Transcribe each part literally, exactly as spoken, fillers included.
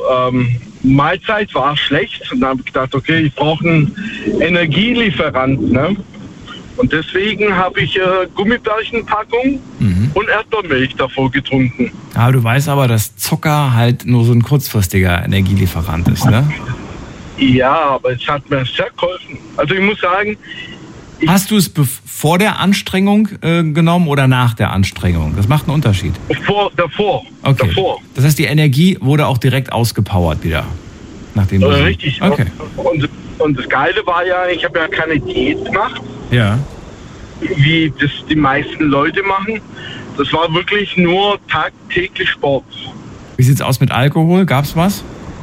ähm, Mahlzeit war schlecht und dann habe ich gedacht, okay, ich brauche einen Energielieferant, ne? Und deswegen habe ich äh, Gummibärchenpackung mhm. und Erdbeermilch davor getrunken. Aber du weißt aber, dass Zucker halt nur so ein kurzfristiger Energielieferant ist, ne? Ja, aber es hat mir sehr geholfen. Also ich muss sagen... Ich Hast du es vor der Anstrengung äh, genommen oder nach der Anstrengung? Das macht einen Unterschied. Vor, davor. Okay. Davor. Das heißt, die Energie wurde auch direkt ausgepowert wieder. Nachdem du äh, richtig. Okay. Und, und das Geile war ja, ich habe ja keine Diät gemacht. Ja. Wie das die meisten Leute machen. Das war wirklich nur tagtäglich Sport. Wie sieht's aus mit Alkohol? Gab's was?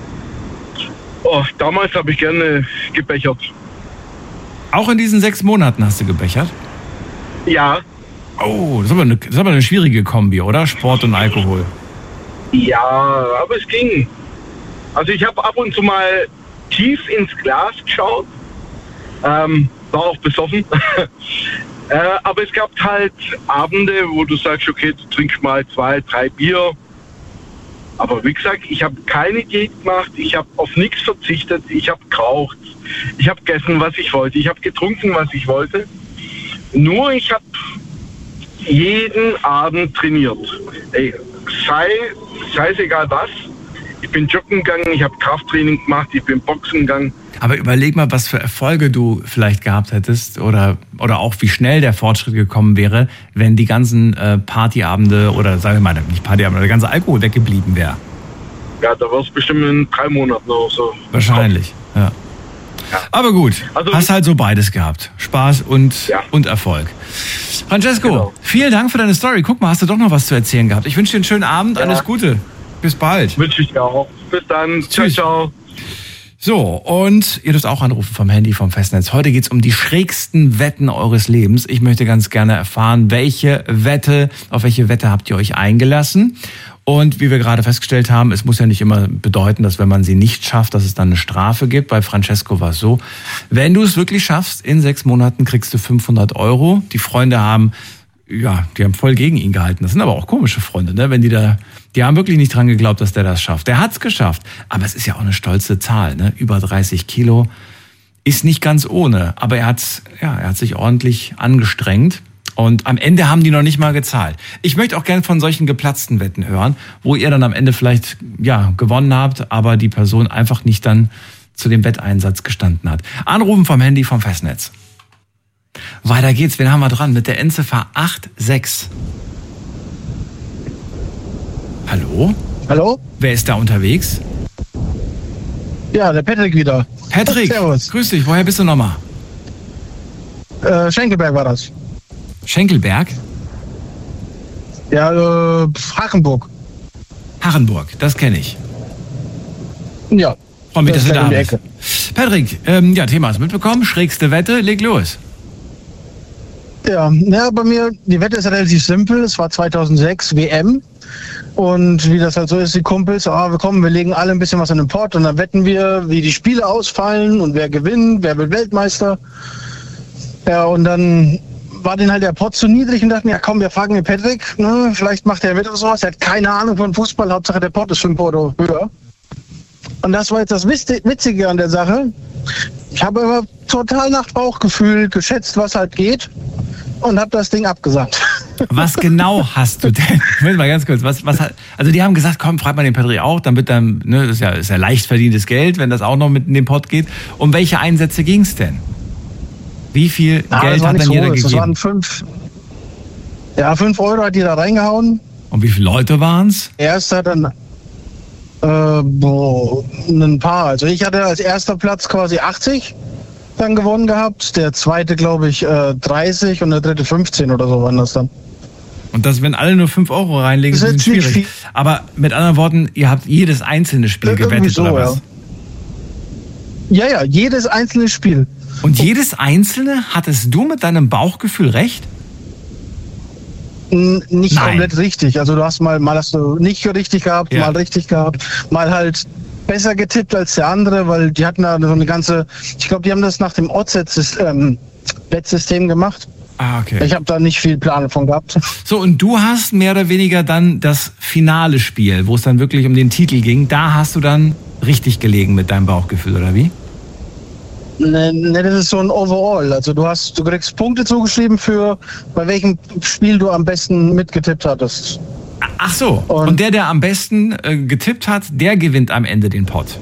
Oh, damals habe ich gerne gebechert. Auch in diesen sechs Monaten hast du gebechert? Ja. Oh, das ist aber eine, das ist aber eine schwierige Kombi, oder? Sport und Alkohol. Ja, aber es ging. Also ich habe ab und zu mal tief ins Glas geschaut. Ähm, war auch besoffen. äh, aber es gab halt Abende, wo du sagst, okay, du trinkst mal zwei, drei Bier. Aber wie gesagt, ich habe keine Diät gemacht, ich habe auf nichts verzichtet, ich habe geraucht, ich habe gegessen, was ich wollte, ich habe getrunken, was ich wollte. Nur ich habe jeden Abend trainiert. Ey, sei, scheißegal was. Ich bin joggen gegangen, ich habe Krafttraining gemacht, ich bin Boxen gegangen. Aber überleg mal, was für Erfolge du vielleicht gehabt hättest oder, oder auch wie schnell der Fortschritt gekommen wäre, wenn die ganzen äh, Partyabende oder sagen wir mal, nicht Partyabende, der ganze Alkohol weggeblieben wäre. Ja, da war es bestimmt in drei Monaten oder so. Wahrscheinlich, ja. Ja. Aber gut, also, hast halt so beides gehabt. Spaß und, ja. und Erfolg. Francesco, genau. Vielen Dank für deine Story. Guck mal, hast du doch noch was zu erzählen gehabt. Ich wünsche dir einen schönen Abend, ja. Alles Gute. Bis bald. Wünsche ich dir auch. Bis dann. Tschüss. Ciao, ciao. So, und ihr dürft auch anrufen vom Handy, vom Festnetz. Heute geht's um die schrägsten Wetten eures Lebens. Ich möchte ganz gerne erfahren, welche Wette, auf welche Wette habt ihr euch eingelassen? Und wie wir gerade festgestellt haben, es muss ja nicht immer bedeuten, dass wenn man sie nicht schafft, dass es dann eine Strafe gibt. Bei Francesco war es so, wenn du es wirklich schaffst, in sechs Monaten kriegst du fünfhundert Euro. Die Freunde haben, ja, die haben voll gegen ihn gehalten. Das sind aber auch komische Freunde, ne? Wenn die da, die haben wirklich nicht dran geglaubt, dass der das schafft. Der hat's geschafft. Aber es ist ja auch eine stolze Zahl, ne? Über dreißig Kilo. Ist nicht ganz ohne. Aber er hat's, ja, er hat sich ordentlich angestrengt. Und am Ende haben die noch nicht mal gezahlt. Ich möchte auch gerne von solchen geplatzten Wetten hören, wo ihr dann am Ende vielleicht, ja, gewonnen habt, aber die Person einfach nicht dann zu dem Wetteinsatz gestanden hat. Anrufen vom Handy, vom Festnetz. Weiter geht's. Wen haben wir dran? Mit der Endziffer acht sechs. Hallo? Hallo? Wer ist da unterwegs? Ja, der Patrick wieder. Patrick, servus. Grüß dich. Woher bist du nochmal? Äh, Schenkelberg war das. Schenkelberg? Ja, äh, Hachenburg. Hachenburg, das kenne ich. Ja. Freue mich, dass du da bist. Patrick, ähm, ja, Thema hast du mitbekommen. Schrägste Wette, leg los. Ja, ja, bei mir, die Wette ist relativ simpel. Es war zweitausendsechs W M. Und wie das halt so ist, die Kumpels, ah, wir kommen, wir legen alle ein bisschen was in den Pott und dann wetten wir, wie die Spiele ausfallen und wer gewinnt, wer wird Weltmeister. Ja, und dann war denen halt der Pott zu niedrig und dachten, ja komm, wir fragen den Patrick, ne, vielleicht macht er mit oder sowas. Er hat keine Ahnung von Fußball, Hauptsache der Pott ist fünf Euro höher. Und das war jetzt das Witzige an der Sache. Ich habe aber total nach Bauchgefühl geschätzt, was halt geht und habe das Ding abgesagt. Was genau hast du denn? Moment mal ganz kurz. Was, was, also die haben gesagt, komm, frag mal den Patrick auch, dann wird dann, ne, das ist ja, ist ja leicht verdientes Geld, wenn das auch noch mit in den Pott geht. Um welche Einsätze ging es denn? Wie viel Na, Geld hat dann jeder gegeben? Das waren fünf, ja, fünf Euro hat jeder reingehauen. Und wie viele Leute waren es? Erster dann äh, boah, ein paar. Also ich hatte als erster Platz quasi achtzig dann gewonnen gehabt. Der zweite, glaube ich, äh, dreißig und der dritte fünfzehn oder so waren das dann. Und das, wenn alle nur fünf Euro reinlegen, ist, ist schwierig. Aber mit anderen Worten, ihr habt jedes einzelne Spiel äh, gewettet, so, oder was? Ja. ja, ja, jedes einzelne Spiel. Und jedes einzelne, hattest du mit deinem Bauchgefühl recht? N- nicht Nein. komplett richtig. Also du hast mal, mal hast du nicht richtig gehabt, ja. mal richtig gehabt, mal halt besser getippt als der andere, weil die hatten da so eine ganze, ich glaube, die haben das nach dem Odds-Bettsystem gemacht. Ah, okay. Ich habe da nicht viel Plan von gehabt. So, und du hast mehr oder weniger dann das finale Spiel, wo es dann wirklich um den Titel ging, da hast du dann richtig gelegen mit deinem Bauchgefühl, oder wie? Ne, ne, das ist so ein Overall. Also du hast, du kriegst Punkte zugeschrieben für, bei welchem Spiel du am besten mitgetippt hattest. Ach so, und, und der, der am besten äh, getippt hat, der gewinnt am Ende den Pot.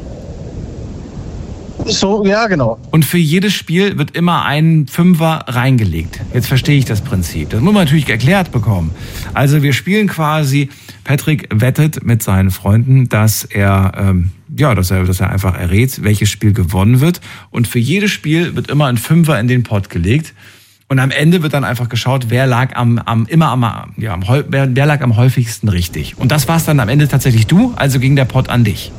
So, ja, genau. Und für jedes Spiel wird immer ein Fünfer reingelegt. Jetzt verstehe ich das Prinzip. Das muss man natürlich erklärt bekommen. Also wir spielen quasi, Patrick wettet mit seinen Freunden, dass er, ähm, ja, dass er, dass er einfach errät, welches Spiel gewonnen wird. Und für jedes Spiel wird immer ein Fünfer in den Pot gelegt. Und am Ende wird dann einfach geschaut, wer lag am, am immer am, ja, am wer, wer lag am häufigsten richtig. Und das war's dann am Ende tatsächlich du, also ging der Pot an dich.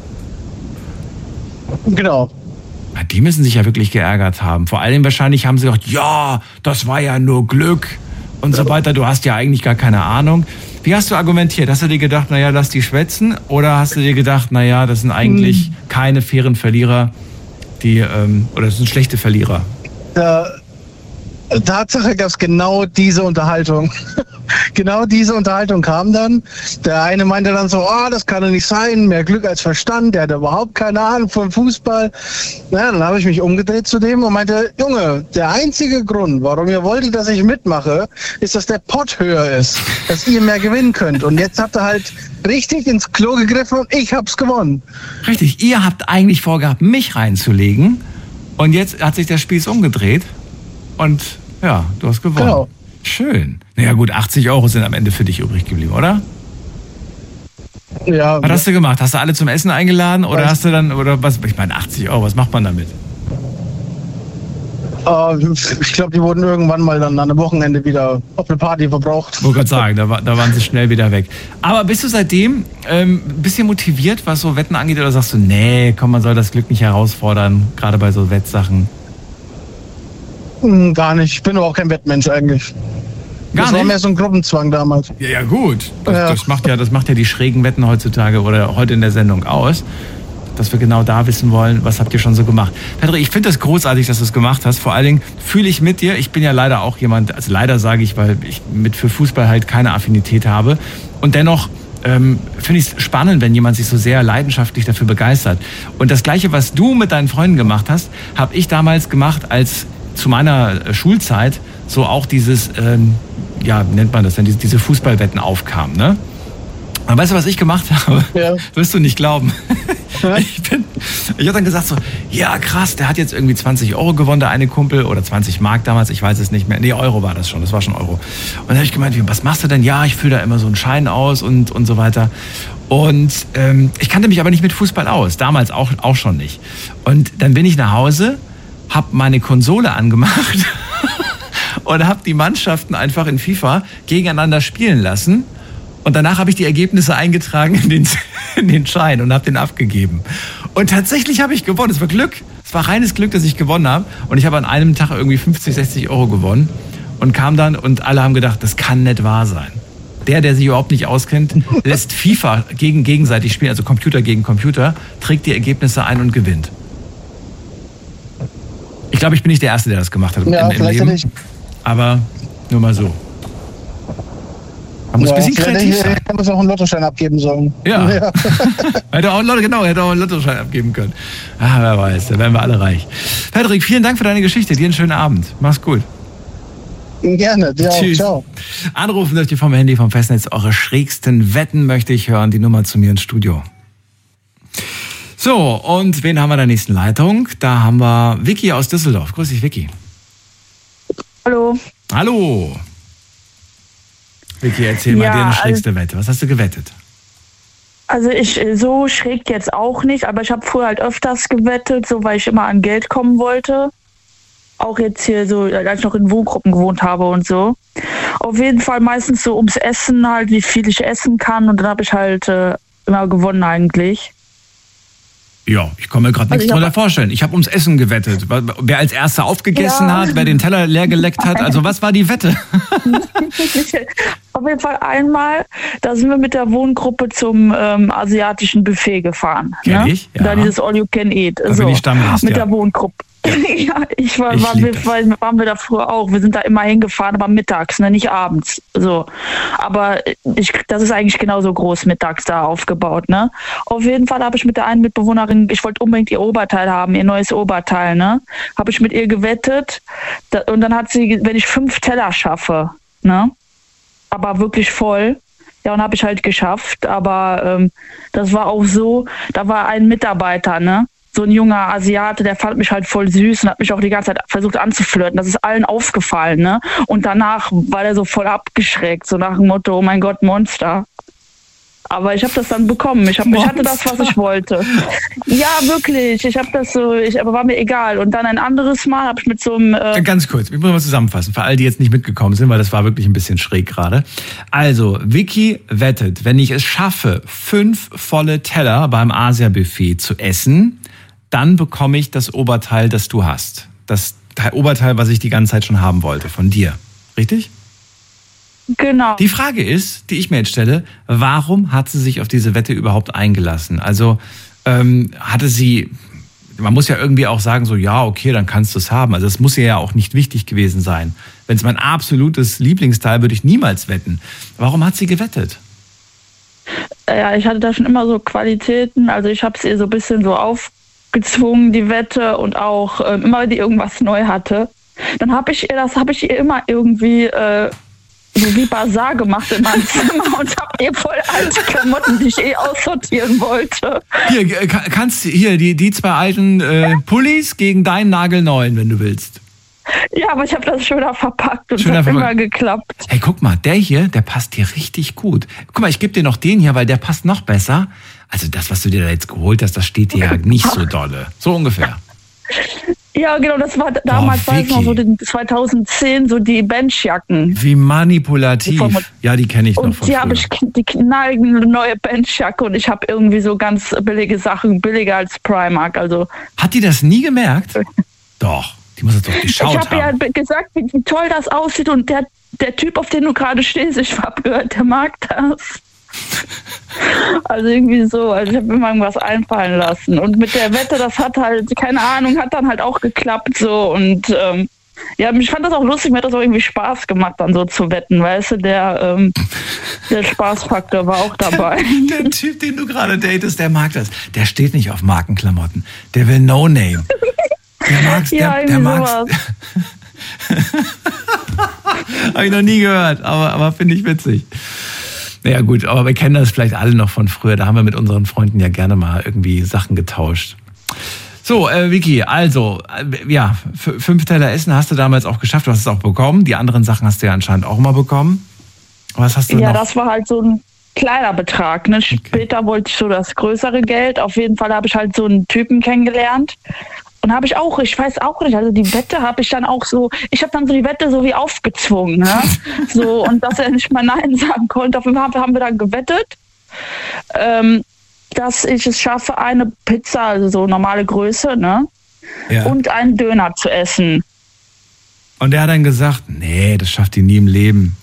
Genau. Die müssen sich ja wirklich geärgert haben. Vor allem wahrscheinlich haben sie gedacht, ja, das war ja nur Glück und so weiter. Du hast ja eigentlich gar keine Ahnung. Wie hast du argumentiert? Hast du dir gedacht, naja, lass die schwätzen? Oder hast du dir gedacht, naja, das sind eigentlich keine fairen Verlierer, die, ähm, oder das sind schlechte Verlierer? Ja. Tatsache gab es genau diese Unterhaltung. Genau diese Unterhaltung kam dann. Der eine meinte dann so, oh, das kann doch nicht sein, mehr Glück als Verstand, der hat überhaupt keine Ahnung vom Fußball. Na, dann habe ich mich umgedreht zu dem und meinte, Junge, der einzige Grund, warum ihr wolltet, dass ich mitmache, ist, dass der Pot höher ist, dass ihr mehr gewinnen könnt. Und jetzt habt ihr halt richtig ins Klo gegriffen und ich hab's gewonnen. Richtig, ihr habt eigentlich vorgehabt, mich reinzulegen und jetzt hat sich der Spieß umgedreht und ja, du hast gewonnen. Genau. Schön. Naja gut, achtzig Euro sind am Ende für dich übrig geblieben, oder? Ja. Was hast du gemacht? Hast du alle zum Essen eingeladen oder was? hast du dann, oder was, ich meine achtzig Euro, was macht man damit? Äh, ich glaube, die wurden irgendwann mal dann an einem Wochenende wieder auf eine Party verbraucht. Ich wollte gerade sagen, da, war, da waren sie schnell wieder weg. Aber bist du seitdem ähm, ein bisschen motiviert, was so Wetten angeht, oder sagst du, nee, komm, man soll das Glück nicht herausfordern, gerade bei so Wettsachen? Gar nicht. Ich bin aber auch kein Wettmensch eigentlich. Gar das nicht? war mehr so ein Gruppenzwang damals. Ja, ja gut. Das, Ja. das, macht ja, das macht ja die schrägen Wetten heutzutage oder heute in der Sendung aus, dass wir genau da wissen wollen, was habt ihr schon so gemacht. Patrick, ich finde das großartig, dass du es gemacht hast. Vor allen Dingen fühle ich mit dir. Ich bin ja leider auch jemand, also leider sage ich, weil ich mit für Fußball halt keine Affinität habe. Und dennoch ähm, finde ich es spannend, wenn jemand sich so sehr leidenschaftlich dafür begeistert. Und das Gleiche, was du mit deinen Freunden gemacht hast, habe ich damals gemacht, als zu meiner Schulzeit so auch dieses, ähm, ja, wie nennt man das denn, diese, diese Fußballwetten aufkamen, ne? Und weißt du, was ich gemacht habe? Ja. Wirst du nicht glauben. Ich bin, ich habe dann gesagt so, ja krass, der hat jetzt irgendwie zwanzig Euro gewonnen, der eine Kumpel, oder zwanzig Mark damals, ich weiß es nicht mehr. Nee, Euro war das schon, das war schon Euro. Und dann habe ich gemeint, was machst du denn? Ja, ich fülle da immer so einen Schein aus und, und so weiter. Und ähm, ich kannte mich aber nicht mit Fußball aus, damals auch, auch schon nicht. Und dann bin ich nach Hause, hab meine Konsole angemacht und hab die Mannschaften einfach in FIFA gegeneinander spielen lassen. Und danach habe ich die Ergebnisse eingetragen in den, in den Schein und habe den abgegeben. Und tatsächlich habe ich gewonnen. Es war Glück. Es war reines Glück, dass ich gewonnen habe. Und ich habe an einem Tag irgendwie fünfzig, sechzig Euro gewonnen. Und kam dann und alle haben gedacht, das kann nicht wahr sein. Der, der sich überhaupt nicht auskennt, lässt FIFA gegen gegenseitig spielen, also Computer gegen Computer, trägt die Ergebnisse ein und gewinnt. Ich glaube, ich bin nicht der Erste, der das gemacht hat Ja, im, im vielleicht Leben. nicht. Aber nur mal so. Man muss Ja, ein bisschen vielleicht kreativ hätte sein. ich damals auch einen Lottoschein abgeben sollen. Ja. Ja. Hätte auch, genau, hätte auch einen Lottoschein abgeben können. Ah, wer weiß, da wären wir alle reich. Patrick, vielen Dank für deine Geschichte. Dir einen schönen Abend. Mach's gut. Gerne. Ja, Tschüss. ciao. Anrufen dürft ihr vom Handy, vom Festnetz. Eure schrägsten Wetten möchte ich hören. Die Nummer zu mir ins Studio. So, und wen haben wir in der nächsten Leitung? Da haben wir Vicky aus Düsseldorf. Grüß dich, Vicky. Hallo. Hallo. Vicky, erzähl mal Ja, deine schrägste Wette. Was hast du gewettet? Also ich so schräg jetzt auch nicht, aber ich habe früher halt öfters gewettet, so weil ich immer an Geld kommen wollte. Auch jetzt hier so, als ich noch in Wohngruppen gewohnt habe und so. Auf jeden Fall meistens so ums Essen halt, wie viel ich essen kann, und dann habe ich halt äh, immer gewonnen eigentlich. Ja, ich kann mir gerade Also nichts ich drunter hab- vorstellen. Ich habe ums Essen gewettet. Wer als Erster aufgegessen Ja. hat, wer den Teller leer geleckt hat. Also was war die Wette? Auf jeden Fall einmal, da sind wir mit der Wohngruppe zum ähm, asiatischen Buffet gefahren. Kenn ne? ich, ja. Da dieses All You Can Eat. Da bin ich Stammgast, mit ja. der Wohngruppe. Ja, ich war, Ich war, lieb wir, das. war, waren wir da früher auch. Wir sind da immer hingefahren, aber mittags, ne, nicht abends. So. Aber ich, das ist eigentlich genauso groß mittags da aufgebaut, ne? Auf jeden Fall habe ich mit der einen Mitbewohnerin, ich wollte unbedingt ihr Oberteil haben, ihr neues Oberteil, ne? Habe ich mit ihr gewettet. Da, und dann hat sie, wenn ich fünf Teller schaffe, ne? Aber wirklich voll. Ja, und habe ich halt geschafft. Aber ähm, das war auch so, da war ein Mitarbeiter, ne? So ein junger Asiate, der fand mich halt voll süß und hat mich auch die ganze Zeit versucht anzuflirten. Das ist allen aufgefallen, ne? Und danach war der so voll abgeschreckt, so nach dem Motto, oh mein Gott, Monster. Aber ich habe das dann bekommen. Ich, hab, ich hatte das, was ich wollte. Ja, wirklich. Ich habe das so, ich, aber war mir egal. Und dann ein anderes Mal habe ich mit so einem... Äh Ganz kurz, ich muss mal zusammenfassen, für all die jetzt nicht mitgekommen sind, weil das war wirklich ein bisschen schräg gerade. Also, Vicky wettet, wenn ich es schaffe, fünf volle Teller beim Asia-Buffet zu essen, dann bekomme ich das Oberteil, das du hast. Das Oberteil, was ich die ganze Zeit schon haben wollte, von dir. Richtig? Genau. Die Frage ist, die ich mir jetzt stelle, warum hat sie sich auf diese Wette überhaupt eingelassen? Also ähm, hatte sie, man muss ja irgendwie auch sagen, so ja, okay, dann kannst du es haben. Also es muss ihr ja auch nicht wichtig gewesen sein. Wenn es mein absolutes Lieblingsteil, würde ich niemals wetten. Warum hat sie gewettet? Ja, ich hatte da schon immer so Qualitäten. Also ich habe es ihr so ein bisschen so aufgezwungen, die Wette, und auch äh, immer, wenn die irgendwas neu hatte. Dann habe ich ihr, das habe ich ihr immer irgendwie äh, so wie Bazar gemacht in meinem Zimmer und habe ihr voll alte Klamotten, die ich eh aussortieren wollte. Hier, kannst hier die, die zwei alten äh, Pullis gegen deinen nagelneuen, wenn du willst. Ja, aber ich habe das schöner verpackt und es Schöner hat verpackt. immer geklappt. Hey, guck mal, der hier, der passt dir richtig gut. Guck mal, ich gebe dir noch den hier, weil der passt noch besser. Also das, was du dir da jetzt geholt hast, das steht dir ja nicht so dolle. So ungefähr. Ja, genau, das war damals, weiß ich noch, so den zweitausendzehn, so die Benchjacken. Wie manipulativ. Ja, die kenne ich noch Und von die früher. habe ich, die knallige neue Benchjacke, und ich habe irgendwie so ganz billige Sachen, billiger als Primark. Also Hat die das nie gemerkt? Doch, die muss das doch geschaut ich habe ihr haben. halt gesagt, wie, wie toll das aussieht, und der, der Typ, auf den du gerade stehst, ich habe gehört, der mag das. Also irgendwie so, also ich habe mir mal irgendwas einfallen lassen. Und mit der Wette, das hat halt, keine Ahnung, hat dann halt auch geklappt so. Und ähm, ja, ich fand das auch lustig, mir hat das auch irgendwie Spaß gemacht, dann so zu wetten, weißt du, der, ähm, der Spaßfaktor war auch dabei. Der Typ, den du gerade datest, der mag das. Der steht nicht auf Markenklamotten. Der will No Name. Der mag's, der, Ja, der irgendwie mag's. sowas. Habe ich noch nie gehört, aber, aber finde ich witzig. Naja gut, aber wir kennen das vielleicht alle noch von früher. Da haben wir mit unseren Freunden ja gerne mal irgendwie Sachen getauscht. So, äh, Vicky, also, äh, ja, f- fünf Teller Essen hast du damals auch geschafft. Du hast es auch bekommen. Die anderen Sachen hast du ja anscheinend auch mal bekommen. Was hast du Ja, noch? das war halt so ein kleiner Betrag. Ne? Später wollte ich so das größere Geld. Auf jeden Fall habe ich halt so einen Typen kennengelernt. Und habe ich auch, ich weiß auch nicht, also die Wette habe ich dann auch so, ich habe dann so die Wette so wie aufgezwungen, ne? So, und dass er nicht mal Nein sagen konnte. Auf jeden Fall haben wir dann gewettet, ähm, dass ich es schaffe, eine Pizza, also so normale Größe, ne? Ja. Und einen Döner zu essen. Und der hat dann gesagt, nee, das schafft die nie im Leben.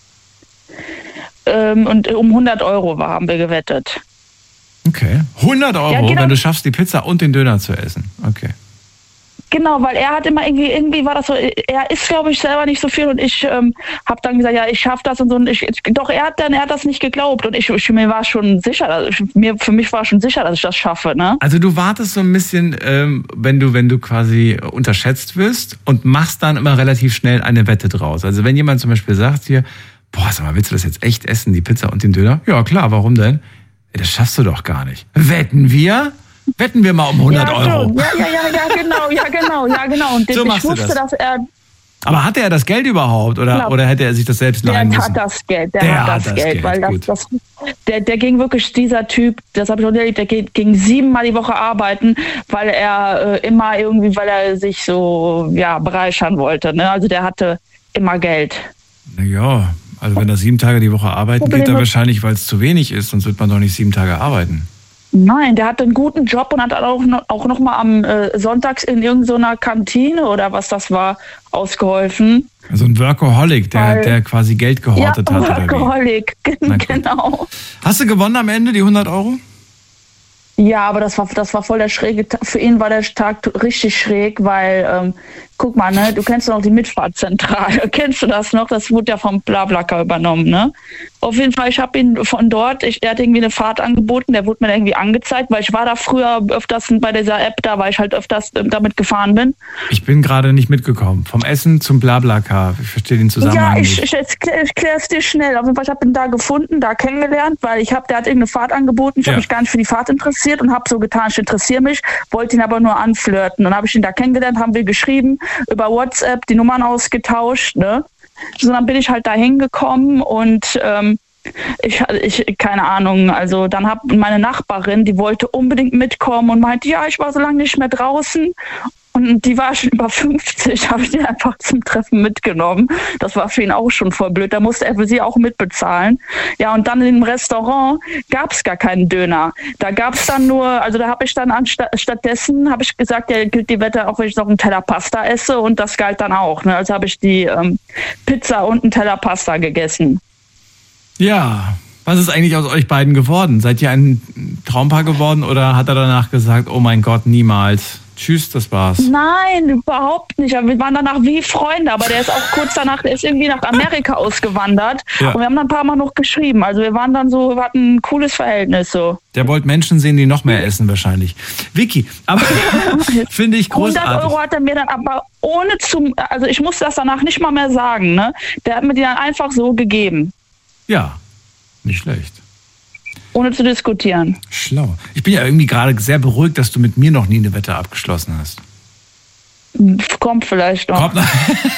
Ähm, und um hundert Euro war, haben wir gewettet. Okay. hundert Euro, Ja, genau. wenn du schaffst, die Pizza und den Döner zu essen. Okay. Genau, weil er hat immer irgendwie, irgendwie war das so, er isst, glaube ich, selber nicht so viel, und ich ähm, habe dann gesagt, ja, ich schaffe das und so. Und ich, ich, doch, er hat dann, er hat das nicht geglaubt, und ich, ich mir war schon sicher, also ich, mir, für mich war schon sicher, dass ich das schaffe, ne? Also du wartest so ein bisschen, ähm, wenn du, wenn du quasi unterschätzt wirst, und machst dann immer relativ schnell eine Wette draus. Also wenn jemand zum Beispiel sagt hier, boah, sag mal, willst du das jetzt echt essen, die Pizza und den Döner? Ja, klar, warum denn? Ey, das schaffst du doch gar nicht. Wetten wir? Wetten wir mal um hundert ja, Euro. schon. Ja, ja, ja, ja, genau, ja, genau, ja, genau. Und So ich machst du wusste, das. dass er, Aber hatte er das Geld überhaupt, oder, Glaub, oder hätte er sich das selbst der leihen müssen? hat das Geld, der, Der hat hat das, das Geld, Geld, weil das, gut. das, der, der ging wirklich, dieser Typ, das habe ich noch nie erlebt, der ging, ging siebenmal die Woche arbeiten, weil er äh, immer irgendwie, weil er sich so, ja, bereichern wollte, ne? Also der hatte immer Geld. Naja, also wenn er sieben Tage die Woche arbeiten Problem geht, dann ist- wahrscheinlich, weil es zu wenig ist, sonst wird man doch nicht sieben Tage arbeiten. Nein, der hatte einen guten Job und hat dann auch noch, auch noch mal am äh, Sonntags in irgendeiner Kantine oder was das war, ausgeholfen. Also ein Workaholic, der, Weil- der quasi Geld gehortet ja, hat, oder wie? Workaholic, Na gut. genau. Hast du gewonnen am Ende, die hundert Euro? Ja, aber das war, das war voll der schräge Tag. Für ihn war der Tag richtig schräg, weil, ähm, guck mal, ne, du kennst noch die Mitfahrzentrale. Kennst du das noch? Das wurde ja vom BlaBlaCar übernommen, ne? Auf jeden Fall, ich habe ihn von dort, ich, er hat irgendwie eine Fahrt angeboten, der wurde mir irgendwie angezeigt, weil ich war da früher öfters bei dieser App da, weil ich halt öfters damit gefahren bin. Ich bin gerade nicht mitgekommen. Vom Essen zum BlaBlaCar. Ich verstehe den Zusammenhang Ja, ich, nicht. ich, ich kläre es dir schnell. Auf jeden Fall, ich habe ihn da gefunden, da kennengelernt, weil ich habe, der hat irgendeine Fahrt angeboten. Ich Ja. habe mich gar nicht für die Fahrt interessiert und habe so getan, ich interessiere mich, wollte ihn aber nur anflirten. Dann habe ich ihn da kennengelernt, haben wir geschrieben, über WhatsApp die Nummern ausgetauscht, ne? So, dann bin ich halt da hingekommen und ähm, ich, ich, keine Ahnung, also dann hat meine Nachbarin, die wollte unbedingt mitkommen und meinte, ja, ich war so lange nicht mehr draußen. Und die war schon über fünfzig, habe ich die einfach zum Treffen mitgenommen. Das war für ihn auch schon voll blöd. Da musste er für sie auch mitbezahlen. Ja, und dann im Restaurant gab es gar keinen Döner. Da gab es dann nur, also da habe ich dann anstatt, stattdessen, habe ich gesagt, ja, gilt die Wette auch, wenn ich noch einen Teller Pasta esse. Und das galt dann auch. Ne? Also habe ich die ähm, Pizza und einen Teller Pasta gegessen. Ja, was ist eigentlich aus euch beiden geworden? Seid ihr ein Traumpaar geworden oder hat er danach gesagt, oh mein Gott, niemals? Tschüss, das war's. Nein, überhaupt nicht. Aber wir waren danach wie Freunde. Aber der ist auch kurz danach, der ist irgendwie nach Amerika ausgewandert. Ja. Und wir haben dann ein paar Mal noch geschrieben. Also wir waren dann so, wir hatten ein cooles Verhältnis so. Der wollte Menschen sehen, die noch mehr essen wahrscheinlich. Vicky, aber finde ich großartig. hundert Euro hat er mir dann aber ohne zum, also ich musste das danach nicht mal mehr sagen, ne? Der hat mir die dann einfach so gegeben. Ja, nicht schlecht. Ohne zu diskutieren. Schlau. Ich bin ja irgendwie gerade sehr beruhigt, dass du mit mir noch nie eine Wette abgeschlossen hast. Kommt vielleicht noch. Kommt, noch.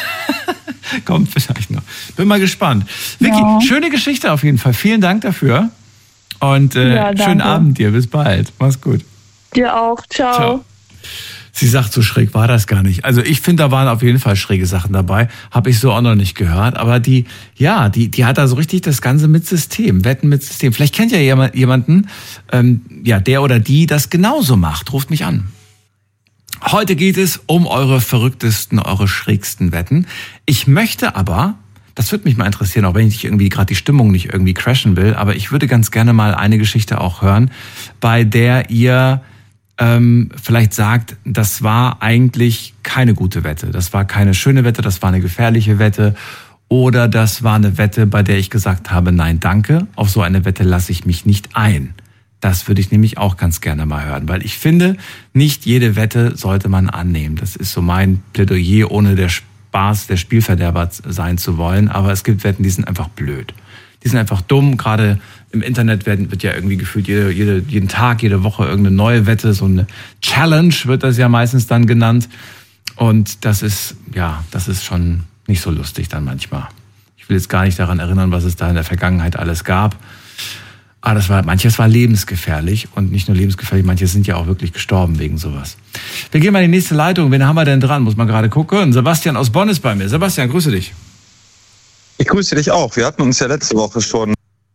Kommt vielleicht noch. Bin mal gespannt. Vicky, Ja. schöne Geschichte auf jeden Fall. Vielen Dank dafür. Und äh, Ja, danke. schönen Abend dir. Bis bald. Mach's gut. Dir auch. Ciao. Ciao. Sie sagt, so schräg war das gar nicht. Also ich finde, da waren auf jeden Fall schräge Sachen dabei. Habe ich so auch noch nicht gehört. Aber die, ja, die, die hat da so richtig das Ganze mit System. Wetten mit System. Vielleicht kennt ja jemand, jemanden, ähm, ja, der oder die das genauso macht. Ruft mich an. Heute geht es um eure verrücktesten, eure schrägsten Wetten. Ich möchte aber, das würde mich mal interessieren, auch wenn ich irgendwie gerade die Stimmung nicht irgendwie crashen will, aber ich würde ganz gerne mal eine Geschichte auch hören, bei der ihr ähm, vielleicht sagt, das war eigentlich keine gute Wette, das war keine schöne Wette, das war eine gefährliche Wette oder das war eine Wette, bei der ich gesagt habe, nein, danke, auf so eine Wette lasse ich mich nicht ein. Das würde ich nämlich auch ganz gerne mal hören, weil ich finde, nicht jede Wette sollte man annehmen. Das ist so mein Plädoyer, ohne der Spaß der Spielverderber sein zu wollen. Aber es gibt Wetten, die sind einfach blöd. Die sind einfach dumm. Gerade im Internet werden, wird ja irgendwie gefühlt jede, jede, jeden Tag, jede Woche irgendeine neue Wette, so eine Challenge wird das ja meistens dann genannt. Und das ist, ja, das ist schon nicht so lustig dann manchmal. Ich will jetzt gar nicht daran erinnern, was es da in der Vergangenheit alles gab. Aber das war, manches war lebensgefährlich und nicht nur lebensgefährlich, manche sind ja auch wirklich gestorben wegen sowas. Wir gehen mal in die nächste Leitung. Wen haben wir denn dran? Muss man gerade gucken. Sebastian aus Bonn ist bei mir. Sebastian, grüße dich. Ich grüße dich auch. Wir hatten uns ja letzte Woche schon,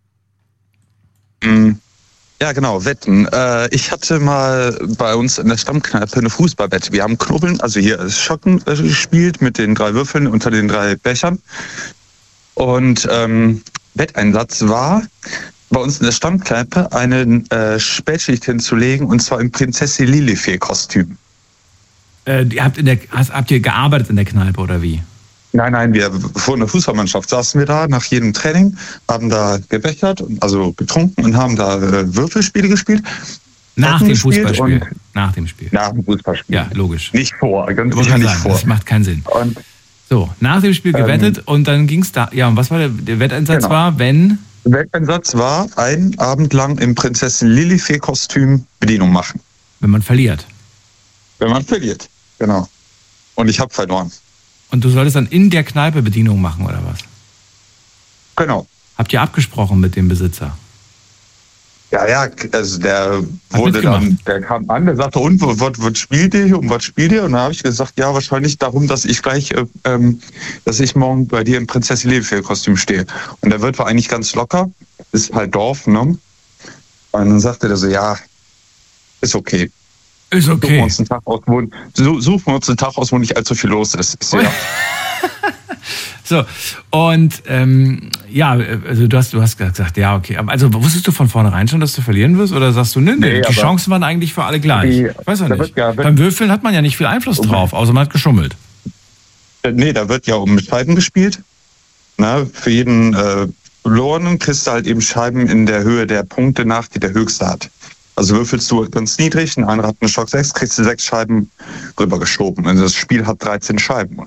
hm, ja genau, Wetten. Äh, ich hatte mal bei uns in der Stammkneipe eine Fußballwette. Wir haben Knubbeln, also hier ist Schocken äh, gespielt mit den drei Würfeln unter den drei Bechern. Und ähm, Wetteinsatz war, bei uns in der Stammkneipe eine äh, Spätschicht hinzulegen, und zwar im Prinzessin Lilifee-Kostüm. Äh, ihr habt, in der, hast, habt ihr gearbeitet in der Kneipe oder wie? Nein, nein, wir vor einer Fußballmannschaft saßen wir da nach jedem Training, haben da gebechert, also getrunken und haben da äh, Würfelspiele gespielt. Nach Wetten dem gespielt Fußballspiel. und- Nach dem Spiel. Nach dem Fußballspiel. Ja, logisch. Nicht vor, ganz Ich wollte sicher gerade nicht sagen, vor. das macht keinen Sinn. Und So, nach dem Spiel gewettet Ähm, und dann ging's da. Ja, und was war der, der Wetteinsatz Genau. war, wenn? Wetteinsatz war, einen Abend lang im Prinzessin Lilifee-Kostüm Bedienung machen. Wenn man verliert. Wenn man verliert. Genau. Und ich habe verloren. Und du solltest dann in der Kneipe Bedienung machen, oder was? Genau. Habt ihr abgesprochen mit dem Besitzer? Ja, ja, also der wurde mitgemacht. dann, der kam an, der sagte, und was, was spielt ihr hier und was spielt ihr? Und dann habe ich gesagt, ja, wahrscheinlich darum, dass ich gleich, äh, ähm, dass ich morgen bei dir im Prinzessin Lilifee-Kostüm stehe. Und der Wirt war eigentlich ganz locker, ist halt Dorf, ne? Und dann sagte der so, ja, ist okay. Ist Suchen wir okay. uns einen Tag aus, wo, so- suchen wir uns einen Tag aus, wo nicht allzu viel los ist. Ich so, ja. So, und ähm, ja, also du hast, du hast gesagt, ja, okay. Also wusstest du von vornherein schon, dass du verlieren wirst? Oder sagst du, nee, nee, Nee, die Chancen waren eigentlich für alle gleich? Die- Weiß ja da nicht. wird ja- wird- Beim Würfeln hat man ja nicht viel Einfluss drauf, außer man hat geschummelt. Nee, da wird ja um Scheiben gespielt. Na, für jeden äh, Verlorenen kriegst du halt eben Scheiben in der Höhe der Punkte nach, die der Höchste hat. Also würfelst du ganz niedrig, ein anderer hat einen Stock sechs, kriegst du sechs Scheiben rübergeschoben. Also das Spiel hat dreizehn Scheiben.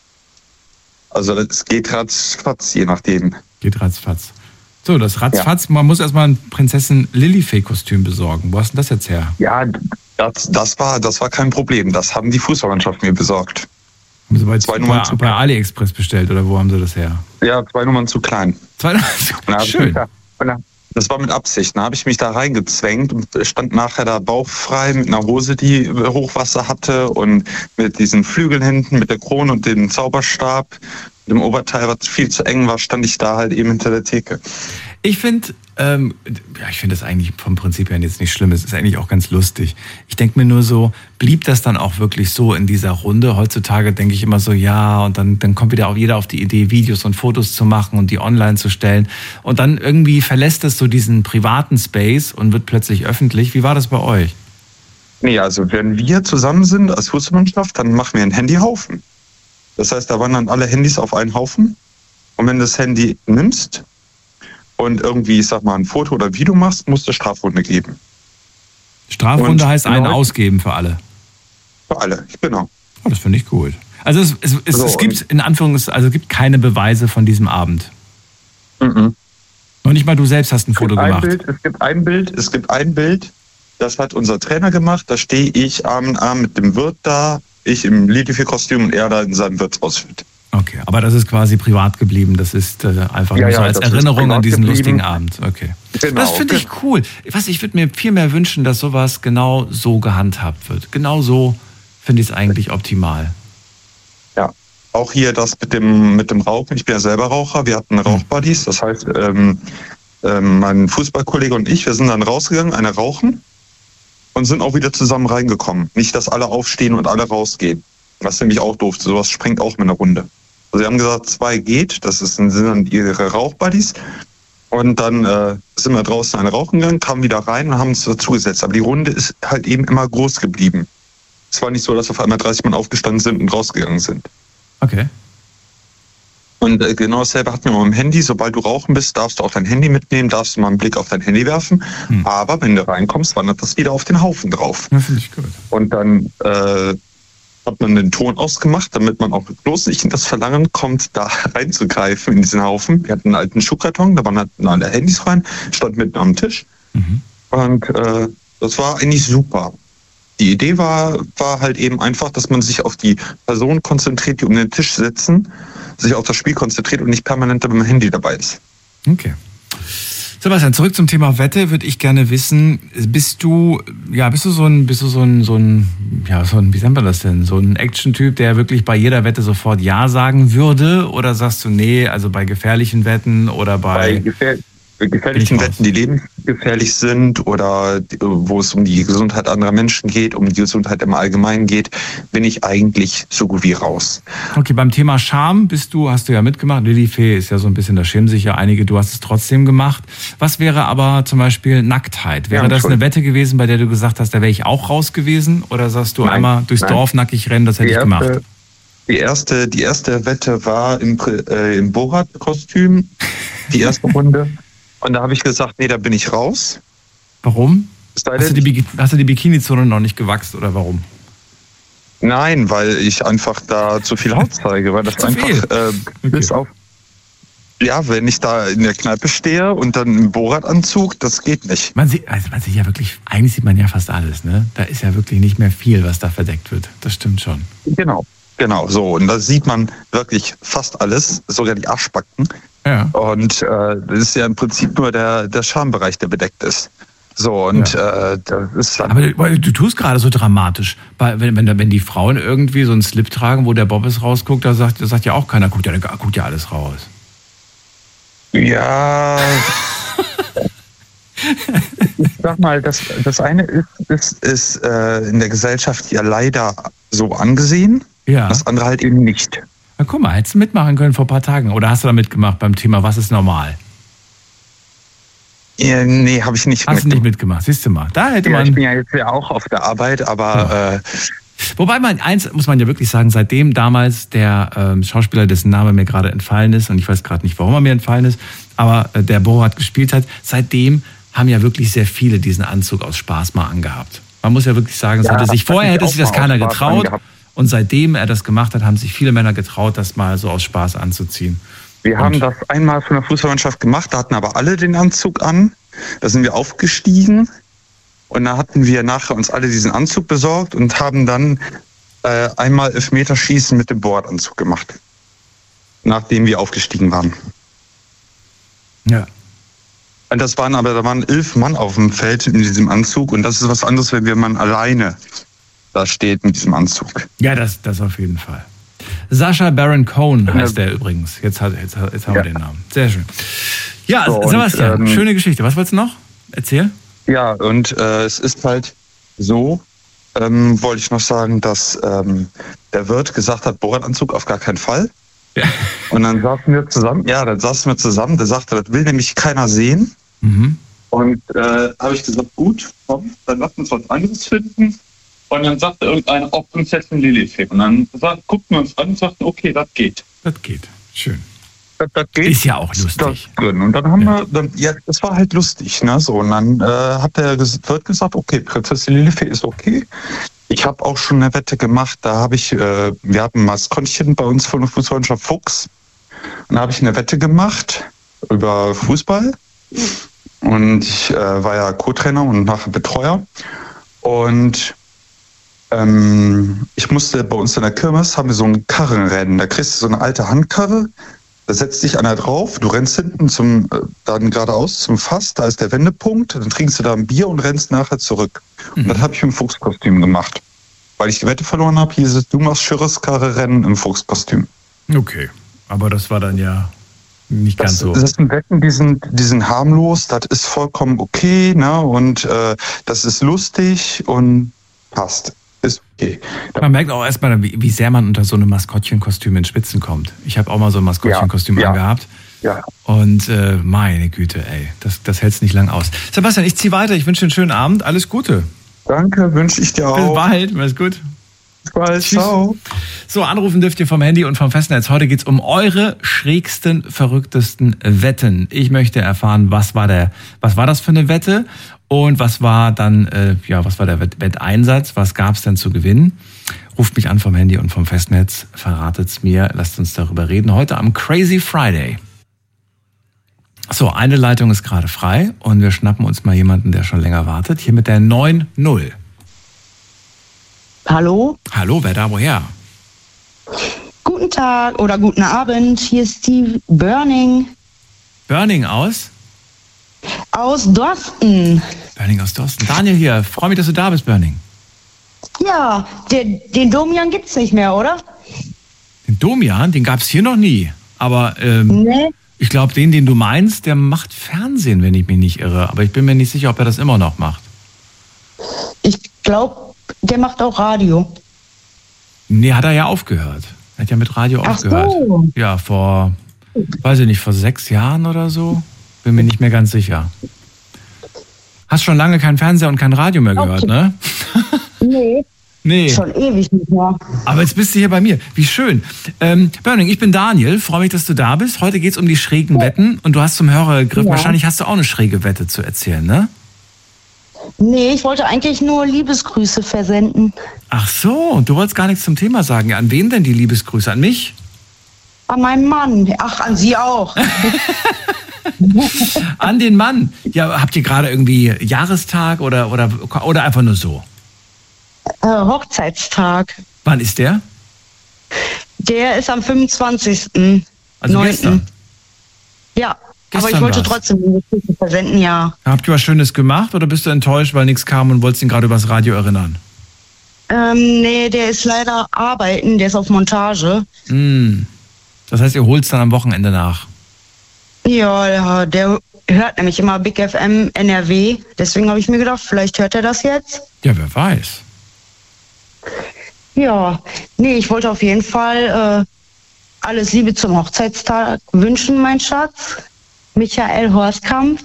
Also es geht ratzfatz, je nachdem. Geht ratzfatz. So, das ratzfatz, man muss erstmal ein Prinzessin Lilifee-Kostüm besorgen. Wo hast denn das jetzt her? Ja, das, das, war, das war kein Problem. Das haben die Fußballmannschaften mir besorgt. Haben Sie bei, Zwei Nummern bei, zu bei AliExpress bestellt oder wo haben Sie das her? Ja, zwei Nummern zu klein. Zwei, Na, schön. Das war mit Absicht. Da habe ich mich da reingezwängt und stand nachher da bauchfrei mit einer Hose, die Hochwasser hatte und mit diesen Flügeln hinten, mit der Krone und dem Zauberstab. Mit dem Oberteil, was viel zu eng war, stand ich da halt eben hinter der Theke. Ich finde, ähm, ja, ich finde das eigentlich vom Prinzip her jetzt nicht schlimm. Es ist eigentlich auch ganz lustig. Ich denke mir nur so, blieb das dann auch wirklich so in dieser Runde? Heutzutage denke ich immer so, ja, und dann, dann kommt wieder auch jeder auf die Idee, Videos und Fotos zu machen und die online zu stellen. Und dann irgendwie verlässt es so diesen privaten Space und wird plötzlich öffentlich. Wie war das bei euch? Nee, also wenn wir zusammen sind als Fußballmannschaft, dann machen wir einen Handyhaufen. Das heißt, da wandern alle Handys auf einen Haufen. Und wenn du das Handy nimmst und irgendwie, ich sag mal, ein Foto oder Video machst, musst du Strafrunde geben. Strafrunde Und heißt einen Leute- ausgeben für alle. Für alle, genau. Oh, das finde ich gut. Also es, es, es, So, es gibt in Anführungszeichen, also es gibt keine Beweise von diesem Abend. Mhm. Noch nicht mal du selbst hast ein Foto ein gemacht. Bild, es gibt ein Bild, es gibt ein Bild, das hat unser Trainer gemacht. Da stehe ich Arm in Arm mit dem Wirt da, ich im Lilifee-Kostüm und er da in seinem Wirtshaus. Okay, aber das ist quasi privat geblieben. Das ist äh, einfach Ja, nur so ja, als das ist Erinnerung an privat diesen geblieben. lustigen Abend. Okay. Genau, Das finde ich cool. Was, ich würde mir viel mehr wünschen, dass sowas genau so gehandhabt wird. Genau so finde ich es eigentlich optimal. Ja, auch hier das mit dem, mit dem Rauchen. Ich bin ja selber Raucher. Wir hatten Rauchbuddies. Das heißt, ähm, ähm, mein Fußballkollege und ich, wir sind dann rausgegangen, eine rauchen und sind auch wieder zusammen reingekommen. Nicht, dass alle aufstehen und alle rausgehen. Was nämlich auch doof. Sowas sprengt auch mit einer Runde. Also sie haben gesagt, zwei geht. Das ist, sind dann ihre Rauchbuddies. Und dann äh, sind wir draußen eine rauchen gegangen, kamen wieder rein und haben uns dazugesetzt. Aber die Runde ist halt eben immer groß geblieben. Es war nicht so, dass auf einmal dreißig Mann aufgestanden sind und rausgegangen sind. Okay. Und äh, genau dasselbe hatten wir mal im Handy. Sobald du rauchen bist, darfst du auch dein Handy mitnehmen, darfst du mal einen Blick auf dein Handy werfen. Hm. Aber wenn du reinkommst, wandert das wieder auf den Haufen drauf. Das finde ich gut. Und dann äh, hat man den Ton ausgemacht, damit man auch bloß nicht in das Verlangen kommt, da reinzugreifen in diesen Haufen. Wir hatten einen alten Schuhkarton, da waren alle Handys rein, stand mitten am Tisch. Mhm. Und äh, das war eigentlich super. Die Idee war, war halt eben einfach, dass man sich auf die Personen konzentriert, die um den Tisch sitzen, sich auf das Spiel konzentriert und nicht permanent mit dem Handy dabei ist. Okay. Sebastian, zurück zum Thema Wette würde ich gerne wissen, bist du, ja, bist du so ein, bist du so ein, so ein, ja, so ein, wie nennt man das denn, so ein Action-Typ, der wirklich bei jeder Wette sofort Ja sagen würde? Oder sagst du, nee, also bei gefährlichen Wetten oder bei... Bei gefähr gefährlichen Wetten, die lebensgefährlich sind oder wo es um die Gesundheit anderer Menschen geht, um die Gesundheit im Allgemeinen geht, bin ich eigentlich so gut wie raus. Okay, beim Thema Scham bist du, hast du ja mitgemacht. Lilifee ist ja so ein bisschen, da schämen sich ja einige, du hast es trotzdem gemacht. Was wäre aber zum Beispiel Nacktheit? Wäre Ja, das eine Wette gewesen, bei der du gesagt hast, da wäre ich auch raus gewesen? Oder sagst du Nein, einmal durchs nein. Dorf nackig rennen, das hätte Die ich gemacht? erste, die erste, die erste Wette war im, äh, im Borat-Kostüm, die erste Runde. Und da habe ich gesagt, nee, da bin ich raus. Warum? Es sei Hast du denn- die, Bi- hast du die Bikini-Zone noch nicht gewachst oder warum? Nein, weil ich einfach da zu viel Haut zeige, weil das Zu einfach viel? äh, Okay. bis auf ja, wenn ich da in der Kneipe stehe und dann im Borat-Anzug, das geht nicht. Man sieht, also man sieht ja wirklich, eigentlich sieht man ja fast alles, ne? Da ist ja wirklich nicht mehr viel, was da verdeckt wird. Das stimmt schon. Genau. Genau, so. Und da sieht man wirklich fast alles, sogar die Arschbacken. Ja. Und äh, das ist ja im Prinzip nur der, der Schambereich, der bedeckt ist. So, und äh, das ist dann. Aber du, du tust gerade so dramatisch. Weil, wenn, wenn, wenn die Frauen irgendwie so einen Slip tragen, wo der Bobbes rausguckt, da sagt, da sagt ja auch keiner, guckt ja, guckt ja alles raus. Ja. Ich sag mal, das, das eine ist, ist, ist äh, in der Gesellschaft ja leider so angesehen, Ja. das andere halt eben nicht. Na guck mal, hättest du mitmachen können vor ein paar Tagen. Oder hast du da mitgemacht beim Thema, was ist normal? Ja, nee, habe ich nicht Hast du nicht mitgemacht, siehst du mal. Da hätte ja, man... Ich bin ja jetzt ja auch auf der Arbeit, aber... Ja. Äh, Wobei man, eins muss man ja wirklich sagen, seitdem damals der ähm, Schauspieler, dessen Name mir gerade entfallen ist, und ich weiß gerade nicht, warum er mir entfallen ist, aber äh, der Borat gespielt hat, seitdem haben ja wirklich sehr viele diesen Anzug aus Spaß mal angehabt. Man muss ja wirklich sagen, es Ja, hatte sich, vorher hätte sich das keiner Spaß getraut. angehabt. Und seitdem er das gemacht hat, haben sich viele Männer getraut, das mal so aus Spaß anzuziehen. Wir haben das einmal von der Fußballmannschaft gemacht, da hatten aber alle den Anzug an. Da sind wir aufgestiegen und da hatten wir nachher uns alle diesen Anzug besorgt und haben dann äh, einmal Elfmeterschießen mit dem Bordanzug gemacht, nachdem wir aufgestiegen waren. Ja. Und das waren aber, da waren elf Mann auf dem Feld in diesem Anzug und das ist was anderes, wenn wir man alleine da steht mit diesem Anzug. Ja, das, das auf jeden Fall. Sacha Baron Cohen heißt der übrigens. Jetzt, hat, jetzt, jetzt haben wir Ja. den Namen. Sehr schön. Ja, So, Sebastian, und, ähm, schöne Geschichte. Was wolltest du noch? Erzähl. Ja, und äh, es ist halt so, ähm, wollte ich noch sagen, dass ähm, der Wirt gesagt hat, Bordanzug auf gar keinen Fall. Ja. Und dann saßen wir zusammen, ja, dann saßen wir zusammen, der sagte, das will nämlich keiner sehen. Mhm. Und äh, habe ich gesagt, gut, komm, dann lass uns was anderes finden. Und dann sagte irgendeiner, ob uns jetzt ein Lilifee. Und dann sagt, guckten wir uns an und sagten, okay, das geht. Das geht. Schön. Das, das geht. Ist ja auch lustig. Das drin. Und dann haben Ja. wir, dann, ja, das war halt lustig, ne? So, und dann äh, hat der Wirt gesagt, okay, Prinzessin Lilifee ist okay. Ich habe auch schon eine Wette gemacht, da habe ich, äh, wir hatten ein Maskottchen bei uns von der Fußballmannschaft Fuchs. Und da habe ich eine Wette gemacht über Fußball. Und ich äh, war ja Co-Trainer und nachher Betreuer. Und ähm, ich musste bei uns in der Kirmes, haben wir so ein Karrenrennen. Da kriegst du so eine alte Handkarre, da setzt dich einer drauf, du rennst hinten zum, äh, dann geradeaus zum Fass, da ist der Wendepunkt, dann trinkst du da ein Bier und rennst nachher zurück. Und das habe ich im Fuchskostüm gemacht. Weil ich die Wette verloren habe, hieß es, du machst Schirreskarre-Rennen im Fuchskostüm. Okay. Aber das war dann ja nicht ganz Das, so. das sind Wetten, die sind, die sind harmlos, das ist vollkommen okay, ne? Und äh, das ist lustig und passt. Ist okay. Man merkt auch erstmal, wie, wie sehr man unter so einem Maskottchenkostüm in Spitzen kommt. Ich habe auch mal so ein Maskottchenkostüm Ja, ja. angehabt. Ja. Und äh, meine Güte, ey, das, das hält's nicht lang aus. Sebastian, ich zieh weiter. Ich wünsche dir einen schönen Abend. Alles Gute. Danke, wünsche ich dir Bis auch. bald. Mach's gut. Bis bald. Tschüss. Ciao. So, anrufen dürft ihr vom Handy und vom Festnetz. Heute geht's um eure schrägsten, verrücktesten Wetten. Ich möchte erfahren, was war der, was war das für eine Wette und was war dann, äh, ja, was war der Wett- Wetteinsatz? Was gab's denn zu gewinnen? Ruft mich an vom Handy und vom Festnetz. Verratet's mir. Lasst uns darüber reden. Heute am Crazy Friday. So, eine Leitung ist gerade frei und wir schnappen uns mal jemanden, der schon länger wartet. Hier mit der neun null. Hallo, Hallo, wer da, woher? guten Tag oder guten Abend. Hier ist Steve Burning Burning aus? aus Dorsten. Burning aus Dorsten. Daniel hier, freue mich, dass du da bist, Burning. Ja, der, den Domian gibt's nicht mehr, oder? Den Domian, den gab's hier noch nie. Aber ähm, Nee. ich glaube, den, den du meinst, der macht Fernsehen, wenn ich mich nicht irre. Aber ich bin mir nicht sicher, ob er das immer noch macht. Ich glaube, der macht auch Radio. Nee, hat er ja aufgehört. Er hat ja mit Radio Ach aufgehört. so. Ja, vor, weiß ich nicht, vor sechs Jahren oder so. Bin mir nicht mehr ganz sicher. Hast schon lange kein Fernseher und kein Radio mehr gehört, ne? Nee, Nee. schon ewig nicht mehr. Aber jetzt bist du hier bei mir. Wie schön. Ähm, Burning, ich bin Daniel. Freue mich, dass du da bist. Heute geht's um die schrägen Wetten. Und du hast zum Hörer gegriffen. Ja. Wahrscheinlich hast du auch eine schräge Wette zu erzählen, ne? Nee, ich wollte eigentlich nur Liebesgrüße versenden. Ach so, du wolltest gar nichts zum Thema sagen. Ja, an wen denn die Liebesgrüße? An mich? An meinen Mann. Ach, an Sie auch. An den Mann. Ja, habt ihr gerade irgendwie Jahrestag oder, oder, oder einfach nur so? äh, Hochzeitstag. Wann ist der? Der ist am fünfundzwanzigsten Also neunten gestern. Ja, Gestern aber ich wollte war's. trotzdem Liebesgrüße versenden, ja. Habt ihr was Schönes gemacht oder bist du enttäuscht, weil nichts kam und wolltest ihn gerade übers Radio erinnern? Ähm, nee, der ist leider arbeiten, der ist auf Montage. Hm. Das heißt, ihr holt es dann am Wochenende nach. Ja, ja, der hört nämlich immer Big F M N R W. Deswegen habe ich mir gedacht, vielleicht hört er das jetzt. Ja, wer weiß. Ja, nee, ich wollte auf jeden Fall alles Liebe zum Hochzeitstag wünschen, mein Schatz. Michael Horstkamp.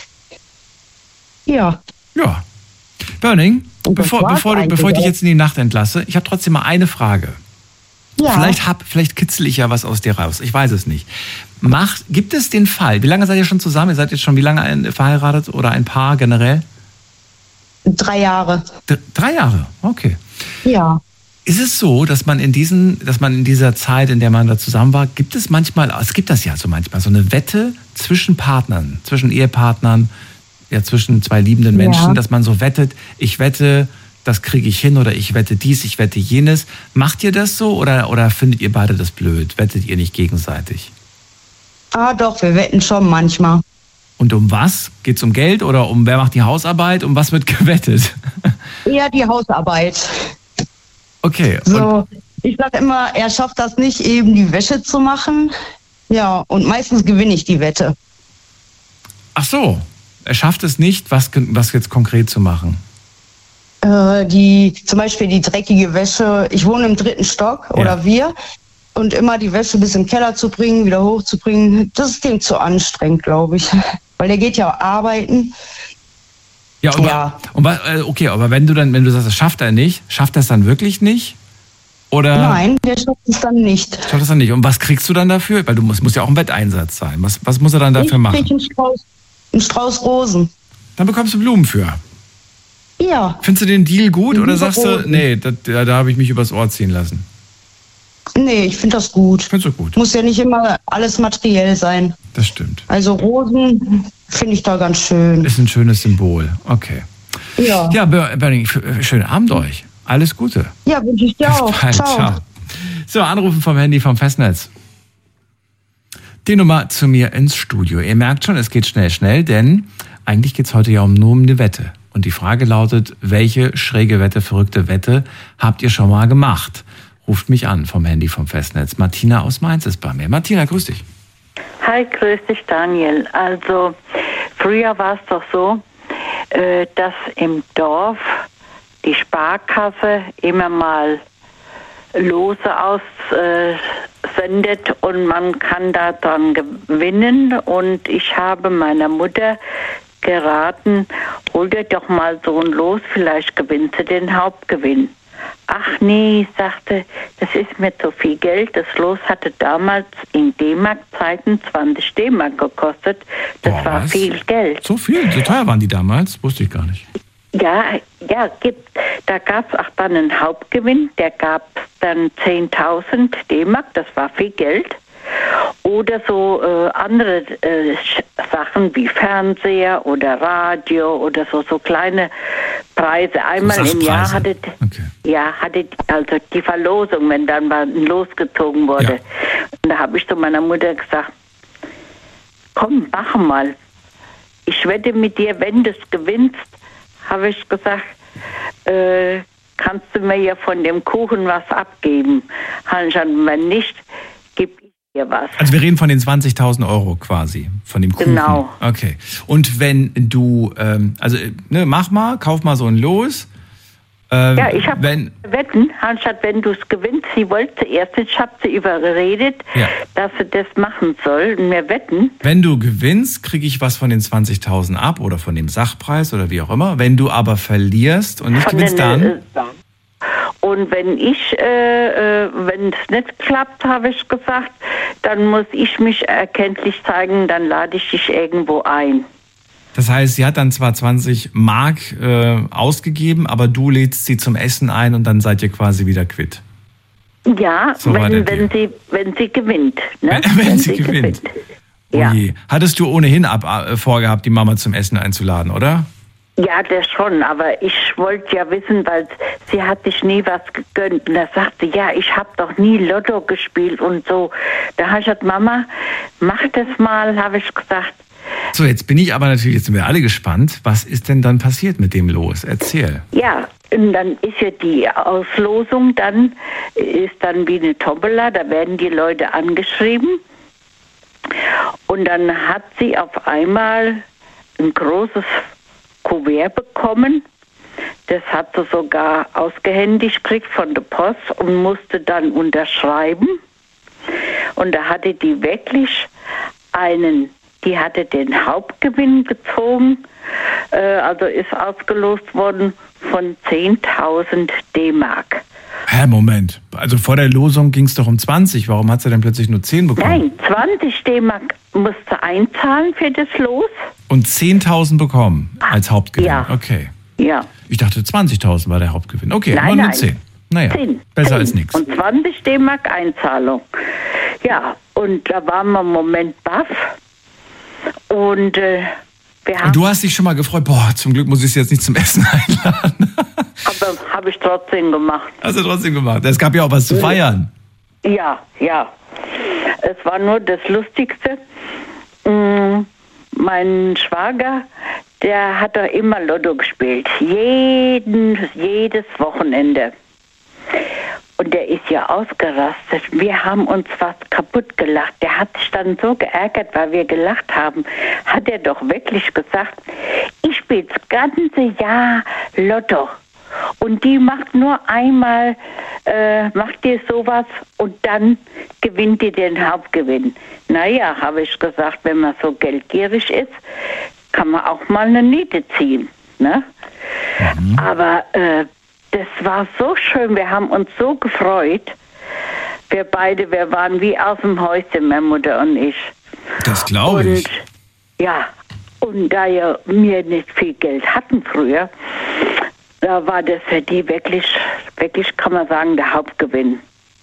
Ja. Ja. Burning, bevor, bevor, du, bevor ich dich jetzt in die Nacht entlasse, ich habe trotzdem mal eine Frage. Ja. Vielleicht, hab, vielleicht kitzel ich ja was aus dir raus. Ich weiß es nicht. Macht, gibt es den Fall, wie lange seid ihr schon zusammen? Ihr seid jetzt schon wie lange ein, verheiratet oder ein Paar generell? Drei Jahre. D- drei Jahre, okay. Ja. Ist es so, dass man in diesen, dass man in dieser Zeit, in der man da zusammen war, gibt es manchmal, es gibt das ja so manchmal, so eine Wette zwischen Partnern, zwischen Ehepartnern, ja zwischen zwei liebenden Menschen, Ja. dass man so wettet, ich wette, das kriege ich hin oder ich wette dies, ich wette jenes. Macht ihr das so oder, oder findet ihr beide das blöd? Wettet ihr nicht gegenseitig? Ah, doch, wir wetten schon manchmal. Und um was? Geht es um Geld oder um wer macht die Hausarbeit? Um was wird gewettet? Eher die Hausarbeit. Okay. Und, So, ich sag immer, er schafft das nicht, eben die Wäsche zu machen. Ja, und meistens gewinne ich die Wette. ach so, er schafft es nicht, was, was jetzt konkret zu machen. Äh, die, zum Beispiel die dreckige Wäsche. Ich wohne im dritten Stock oder Ja. wir. Und immer die Wäsche bis im Keller zu bringen, wieder hochzubringen, das ist dem zu anstrengend, glaube ich. Weil der geht ja arbeiten. Ja, und, Ja. und was, äh, okay, aber wenn du dann, wenn du sagst, das schafft er nicht, schafft er es dann wirklich nicht? Oder Nein, der schafft es dann nicht. schafft es dann nicht? Und was kriegst du dann dafür? Weil du musst, muss ja auch ein Wetteinsatz sein. Was, was muss er dann dafür ich machen? krieg einen Strauß, einen Strauß Rosen. Dann bekommst du Blumen für. Ja, Findest du den Deal gut oder Liebe sagst du, Rosen. nee, da, da, da habe ich mich übers Ohr ziehen lassen? nee, ich finde das gut. Findest du gut? Muss ja nicht immer alles materiell sein. Das stimmt. Also Rosen finde ich da ganz schön. Ist ein schönes Symbol. Okay. Ja, Ja, Ber- Bernie, f- schönen Abend euch. Alles Gute. ja wünsche ich dir Bis auch. bald. Ciao. Ciao. So, anrufen vom Handy vom Festnetz. Die Nummer zu mir ins Studio. Ihr merkt schon, es geht schnell, schnell, denn eigentlich geht es heute ja um nur um eine Wette. Und die Frage lautet, welche schräge Wette, verrückte Wette habt ihr schon mal gemacht? Ruft mich an vom Handy vom Festnetz. Martina aus Mainz ist bei mir. Martina, grüß dich. Hi, grüß dich, Daniel. Also, früher war es doch so, äh, dass im Dorf die Sparkasse immer mal Lose aussendet und man kann da dran gewinnen. Und ich habe meiner Mutter geraten, hol dir doch mal so ein Los, vielleicht gewinnst du den Hauptgewinn. Ach nee, sagte, das ist mir zu viel Geld. Das Los hatte damals in D-Mark-Zeiten zwanzig D-Mark gekostet. Das Boah, war was? viel Geld. So viel? So teuer waren die damals? Wusste ich gar nicht. Ja, ja, gibt. Da gab es auch dann einen Hauptgewinn, der gab dann zehntausend D-Mark, das war viel Geld. Oder so äh, andere äh, Sachen wie Fernseher oder Radio oder so, so kleine Preise. Einmal im Jahr Sachpreise. hatte, Okay. ja, hatte also die Verlosung, wenn dann mal losgezogen wurde. Ja. Und da habe ich zu meiner Mutter gesagt, komm, mach mal. Ich wette mit dir, wenn du es gewinnst, habe ich gesagt, äh, kannst du mir ja von dem Kuchen was abgeben. Hanschan, wenn nicht, gib ich dir was. Also wir reden von den zwanzigtausend Euro quasi, von dem Kuchen. Genau. Okay. Und wenn du, ähm, also ne, mach mal, kauf mal so ein Los. Äh, Ja, ich habe wenn Wetten, anstatt wenn du es gewinnst, sie wollte erst, ich habe sie überredet, Ja. dass sie das machen soll und mir wetten. Wenn du gewinnst, kriege ich was von den zwanzigtausend ab oder von dem Sachpreis oder wie auch immer. Wenn du aber verlierst und nicht Von gewinnst, den, dann... äh, Und wenn ich, äh, äh, wenn es nicht klappt, habe ich gesagt, dann muss ich mich erkenntlich zeigen, dann lade ich dich irgendwo ein. Das heißt, sie hat dann zwar zwanzig Mark äh, ausgegeben, aber du lädst sie zum Essen ein und dann seid ihr quasi wieder quitt. Ja, So war der wenn, wenn, sie, wenn sie gewinnt. Ne? Wenn, wenn sie gewinnt. Oh Ja. je. Hattest du ohnehin ab, äh, vorgehabt, die Mama zum Essen einzuladen, oder? Ja, das schon, aber ich wollte ja wissen, weil sie hat sich nie was gegönnt. Und da sagte sie, ja, ich habe doch nie Lotto gespielt und so. Da habe ich gesagt, Mama, mach das mal, habe ich gesagt. So, jetzt bin ich aber natürlich, jetzt sind wir alle gespannt. Was ist denn dann passiert mit dem Los? Erzähl. Ja, und dann ist ja die Auslosung, dann ist dann wie eine Tombola, da werden die Leute angeschrieben. Und dann hat sie auf einmal ein großes Kuvert bekommen. Das hat sie sogar ausgehändigt gekriegt von der Post und musste dann unterschreiben. Und da hatte die wirklich einen, die hatte den Hauptgewinn gezogen, äh, also ist ausgelost worden von zehntausend D-Mark. Hä, Moment. Also vor der Losung ging es doch um zwanzig. Warum hat sie denn plötzlich nur zehn bekommen? Nein, zwanzig D-Mark musste einzahlen für das Los. Und zehntausend bekommen als Hauptgewinn? Ja. Okay. Ja. Ich dachte, zwanzigtausend war der Hauptgewinn. Okay, Nein, aber nur nein. zehn. Naja, zehn. besser zehn. als nichts. Und zwanzig D-Mark Einzahlung. Ja, und da waren wir im Moment baff. Und äh, wir haben... Und du hast dich schon mal gefreut, boah, zum Glück muss ich sie jetzt nicht zum Essen einladen. Aber habe ich trotzdem gemacht. Hast du trotzdem gemacht. Es gab ja auch was zu feiern. Ja, ja. Es war nur das Lustigste. Mm, mein Schwager, der hat doch immer Lotto gespielt. Jeden, jedes Wochenende. Und der ist ja ausgerastet. Wir haben uns fast kaputt gelacht. Der hat sich dann so geärgert, weil wir gelacht haben. Hat er doch wirklich gesagt, ich spiele das ganze Jahr Lotto. Und die macht nur einmal, äh, macht ihr sowas und dann gewinnt ihr den Hauptgewinn. Naja, habe ich gesagt, wenn man so geldgierig ist, kann man auch mal eine Niete ziehen. Ne? Mhm. Aber äh, das war so schön, wir haben uns so gefreut. Wir beide, wir waren wie aus dem Häuschen, meine Mutter und ich. Das glaube ich. Und, ja, und da ja wir nicht viel Geld hatten früher, da war das für die wirklich, wirklich kann man sagen, der Hauptgewinn.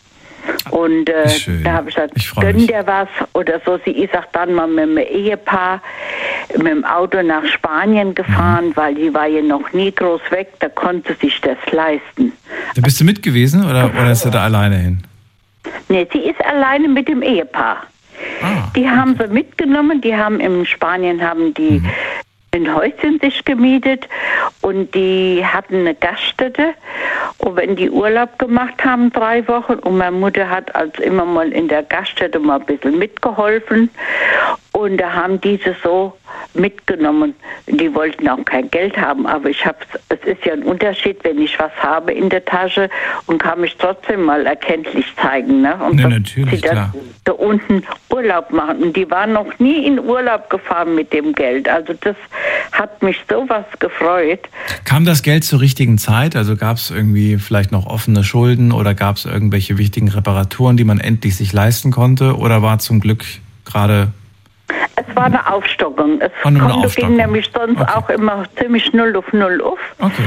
Und äh, da habe ich gesagt, gönn dir was oder so. Sie ist auch dann mal mit einem Ehepaar mit dem Auto nach Spanien gefahren, mhm. weil die war ja noch nie groß weg, da konnte sich das leisten. Da bist du mit gewesen oder, oder ist er da alleine hin? Nee, sie ist alleine mit dem Ehepaar. Ah, die haben okay. sie mitgenommen, die haben in Spanien haben die mhm. ein Häuschen sich gemietet und die hatten eine Gaststätte. Und wenn die Urlaub gemacht haben, drei Wochen, und meine Mutter hat also immer mal in der Gaststätte mal ein bisschen mitgeholfen. Und da haben diese so mitgenommen. Die wollten auch kein Geld haben, aber ich habe, es ist ja ein Unterschied, wenn ich was habe in der Tasche und kann mich trotzdem mal erkenntlich zeigen. Ne? Und ja, natürlich, sie klar. da unten Urlaub machen. Und die waren noch nie in Urlaub gefahren mit dem Geld. Also das hat mich sowas gefreut. Kam das Geld zur richtigen Zeit? Also gab es irgendwie vielleicht noch offene Schulden oder gab es irgendwelche wichtigen Reparaturen, die man endlich sich leisten konnte? Oder war zum Glück gerade... Es war eine Aufstockung. Das Konto Aufstockung. ging nämlich sonst okay. auch immer ziemlich null auf null auf. Okay.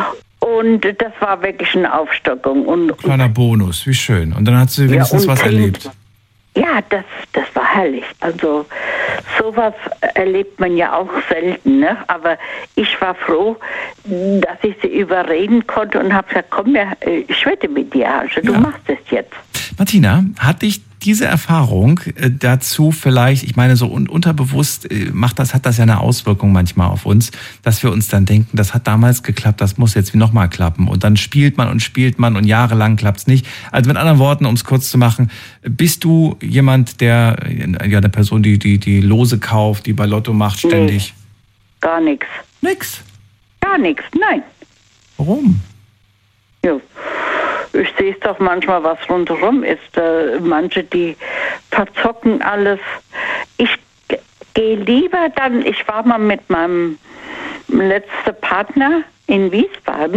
Und das war wirklich eine Aufstockung. Und, Kleiner Bonus, wie schön. Und dann hat sie wenigstens ja, was erlebt. Ja, das, das war herrlich. Also sowas erlebt man ja auch selten. Ne? Aber ich war froh, dass ich sie überreden konnte und habe gesagt, komm, ich wette mit dir, also du ja. machst es jetzt. Martina, hat dich diese Erfahrung äh, dazu vielleicht, ich meine so un- unterbewusst äh, macht das, hat das ja eine Auswirkung manchmal auf uns, dass wir uns dann denken, das hat damals geklappt, das muss jetzt wie nochmal klappen. Und dann spielt man und spielt man und jahrelang klappt es nicht. Also mit anderen Worten, um es kurz zu machen, bist du jemand, der, ja, eine Person, die, die, die Lose kauft, die bei Lotto macht ständig? Nee, gar nichts. Nix? Gar nichts, nein. Warum? Ja. Ich sehe es doch manchmal, was rundherum ist. Äh, manche, die verzocken alles. Ich g- gehe lieber dann, ich war mal mit meinem letzten Partner in Wiesbaden.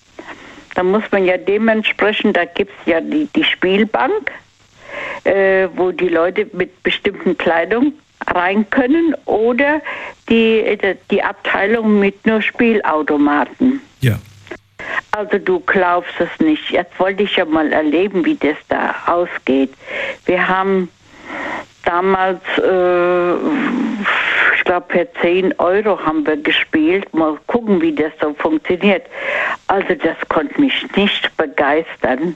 Da muss man ja dementsprechend, da gibt es ja die, die Spielbank, äh, wo die Leute mit bestimmten Kleidung rein können oder die, die Abteilung mit nur Spielautomaten. Ja. Also du glaubst es nicht. Jetzt wollte ich ja mal erleben, wie das da ausgeht. Wir haben damals, äh, ich glaube, für zehn Euro haben wir gespielt. Mal gucken, wie das so funktioniert. Also das konnte mich nicht begeistern.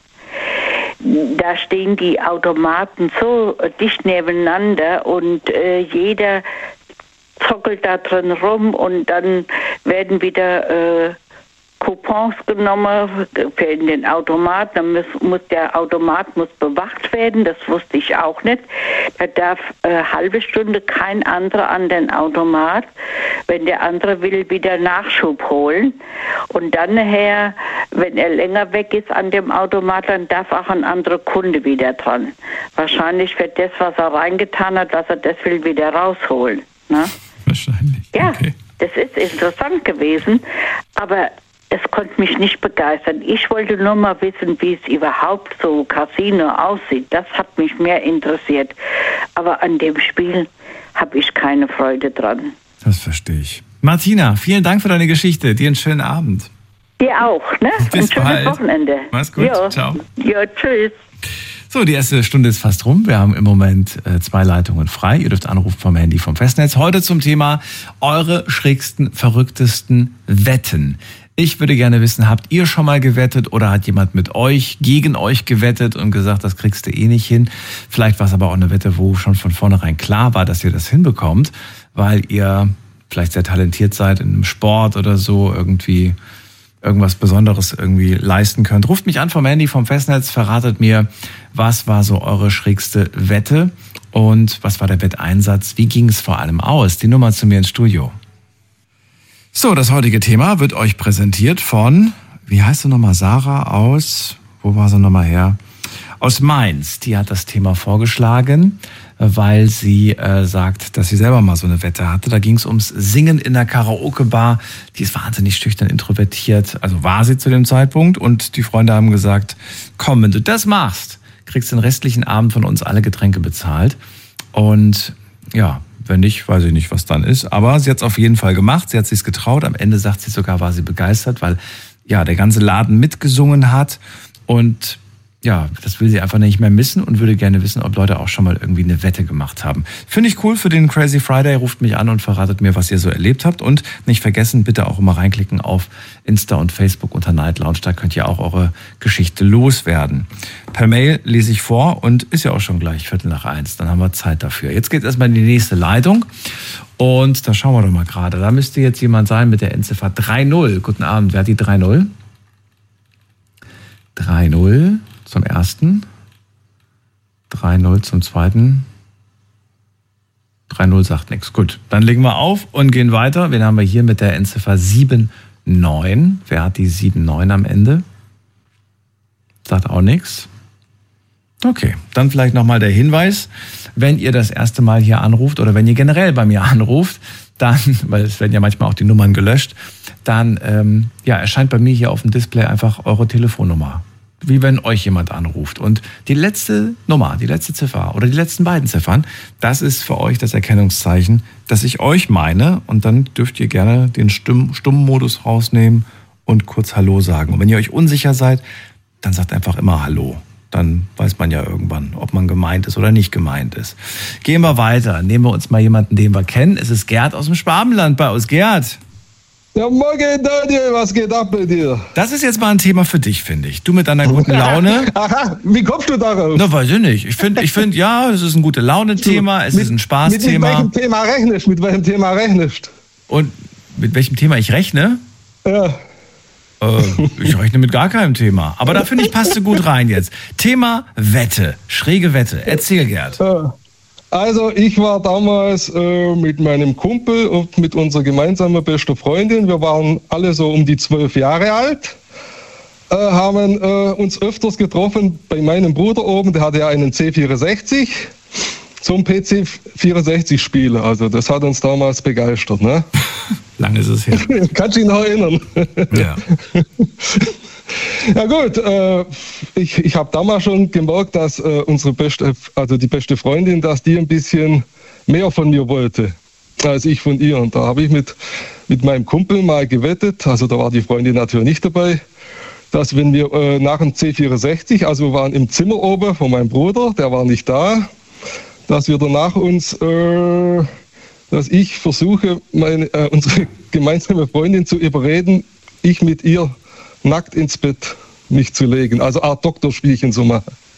Da stehen die Automaten so dicht nebeneinander und äh, jeder zockelt da drin rum und dann werden wieder... Äh, Coupons genommen für in den Automat. Dann muss, muss der Automat muss bewacht werden. Das wusste ich auch nicht. Da darf eine äh, halbe Stunde kein anderer an den Automat. Wenn der andere will, wieder Nachschub holen. Und dann nachher, wenn er länger weg ist an dem Automat, dann darf auch ein anderer Kunde wieder dran. Wahrscheinlich wird das, was er reingetan hat, dass er das will, wieder rausholen. Ne? Wahrscheinlich. Ja, okay. Das ist interessant gewesen, aber es konnte mich nicht begeistern. Ich wollte nur mal wissen, wie es überhaupt so Casino aussieht. Das hat mich mehr interessiert. Aber an dem Spiel habe ich keine Freude dran. Das verstehe ich. Martina, vielen Dank für deine Geschichte. Dir einen schönen Abend. Dir auch, ne? Bis Ein schönes bald. Wochenende. Mach's gut. Jo. Ciao. Ja, tschüss. So, die erste Stunde ist fast rum. Wir haben im Moment äh, zwei Leitungen frei. Ihr dürft anrufen vom Handy vom Festnetz. Heute zum Thema eure schrägsten, verrücktesten Wetten. Ich würde gerne wissen, habt ihr schon mal gewettet oder hat jemand mit euch, gegen euch gewettet und gesagt, das kriegst du eh nicht hin? Vielleicht war es aber auch eine Wette, wo schon von vornherein klar war, dass ihr das hinbekommt, weil ihr vielleicht sehr talentiert seid in einem Sport oder so, irgendwie irgendwas Besonderes irgendwie leisten könnt. Ruft mich an vom Handy, vom Festnetz, verratet mir, was war so eure schrägste Wette und was war der Wetteinsatz? Wie ging es vor allem aus? Die Nummer zu mir ins Studio. So, das heutige Thema wird euch präsentiert von, wie heißt sie nochmal, Sarah aus, wo war sie nochmal her? Aus Mainz. Die hat das Thema vorgeschlagen, weil sie äh, sagt, dass sie selber mal so eine Wette hatte. Da ging es ums Singen in der Karaoke-Bar. Die ist wahnsinnig schüchtern, introvertiert. Also war sie zu dem Zeitpunkt. Und die Freunde haben gesagt, komm, wenn du das machst, kriegst du den restlichen Abend von uns alle Getränke bezahlt. Und ja, wenn nicht, weiß ich nicht, was dann ist. Aber sie hat es auf jeden Fall gemacht. Sie hat sich's getraut. Am Ende sagt sie sogar, war sie begeistert, weil ja der ganze Laden mitgesungen hat. Und ja, das will sie einfach nicht mehr missen und würde gerne wissen, ob Leute auch schon mal irgendwie eine Wette gemacht haben. Finde ich cool für den Crazy Friday. Ruft mich an und verratet mir, was ihr so erlebt habt. Und nicht vergessen, bitte auch immer reinklicken auf Insta und Facebook unter Night Lounge. Da könnt ihr auch eure Geschichte loswerden. Per Mail lese ich vor und ist ja auch schon gleich Viertel nach eins. Dann haben wir Zeit dafür. Jetzt geht erstmal in die nächste Leitung. Und da schauen wir doch mal gerade. Da müsste jetzt jemand sein mit der Endziffer drei null. Guten Abend. Wer hat die drei null? drei null. Zum ersten, drei null zum zweiten, drei null sagt nichts. Gut, dann legen wir auf und gehen weiter. Wen haben wir hier mit der Endziffer sieben neun? Wer hat die sieben neun am Ende? Sagt auch nichts. Okay, dann vielleicht nochmal der Hinweis, wenn ihr das erste Mal hier anruft oder wenn ihr generell bei mir anruft, dann, weil es werden ja manchmal auch die Nummern gelöscht, dann ähm, ja, erscheint bei mir hier auf dem Display einfach eure Telefonnummer. Wie wenn euch jemand anruft. Und die letzte Nummer, die letzte Ziffer oder die letzten beiden Ziffern, das ist für euch das Erkennungszeichen, dass ich euch meine. Und dann dürft ihr gerne den Stumm- Stummmodus rausnehmen und kurz Hallo sagen. Und wenn ihr euch unsicher seid, dann sagt einfach immer Hallo. Dann weiß man ja irgendwann, ob man gemeint ist oder nicht gemeint ist. Gehen wir weiter. Nehmen wir uns mal jemanden, den wir kennen. Es ist Gerd aus dem Schwabenland bei uns. Gerd. Ja, morgen, Daniel, was geht ab bei dir? Das ist jetzt mal ein Thema für dich, finde ich. Du mit deiner guten Laune. Aha, wie kommst du darauf? Na, weiß ich nicht. Ich finde, ich find, ja, es ist ein gute Laune-Thema, es mit, ist ein Spaßthema. Mit, mit welchem Thema rechnest? Mit welchem Thema rechnest? Und mit welchem Thema ich rechne? Ja. Äh, ich rechne mit gar keinem Thema. Aber da finde ich, passt du gut rein jetzt. Thema Wette. Schräge Wette. Erzähl, Gerd. Ja. Also ich war damals äh, mit meinem Kumpel und mit unserer gemeinsamen besten Freundin, wir waren alle so um die zwölf Jahre alt, äh, haben äh, uns öfters getroffen bei meinem Bruder oben, der hatte ja einen C vierundsechzig, zum P C vierundsechzig spielen. Also das hat uns damals begeistert. Ne? Lange ist es her. Kannst du dich noch erinnern? Ja. Ja gut, äh, ich, ich habe damals schon gemerkt, dass äh, unsere beste, also die beste Freundin, dass die ein bisschen mehr von mir wollte, als ich von ihr. Und da habe ich mit, mit meinem Kumpel mal gewettet, also da war die Freundin natürlich nicht dabei, dass wenn wir äh, nach dem C vierundsechzig, also wir waren im Zimmer oben von meinem Bruder, der war nicht da, dass wir danach uns, äh, dass ich versuche, meine, äh, unsere gemeinsame Freundin zu überreden, ich mit ihr nackt ins Bett mich zu legen, also Art Doktorspielchen zu machen.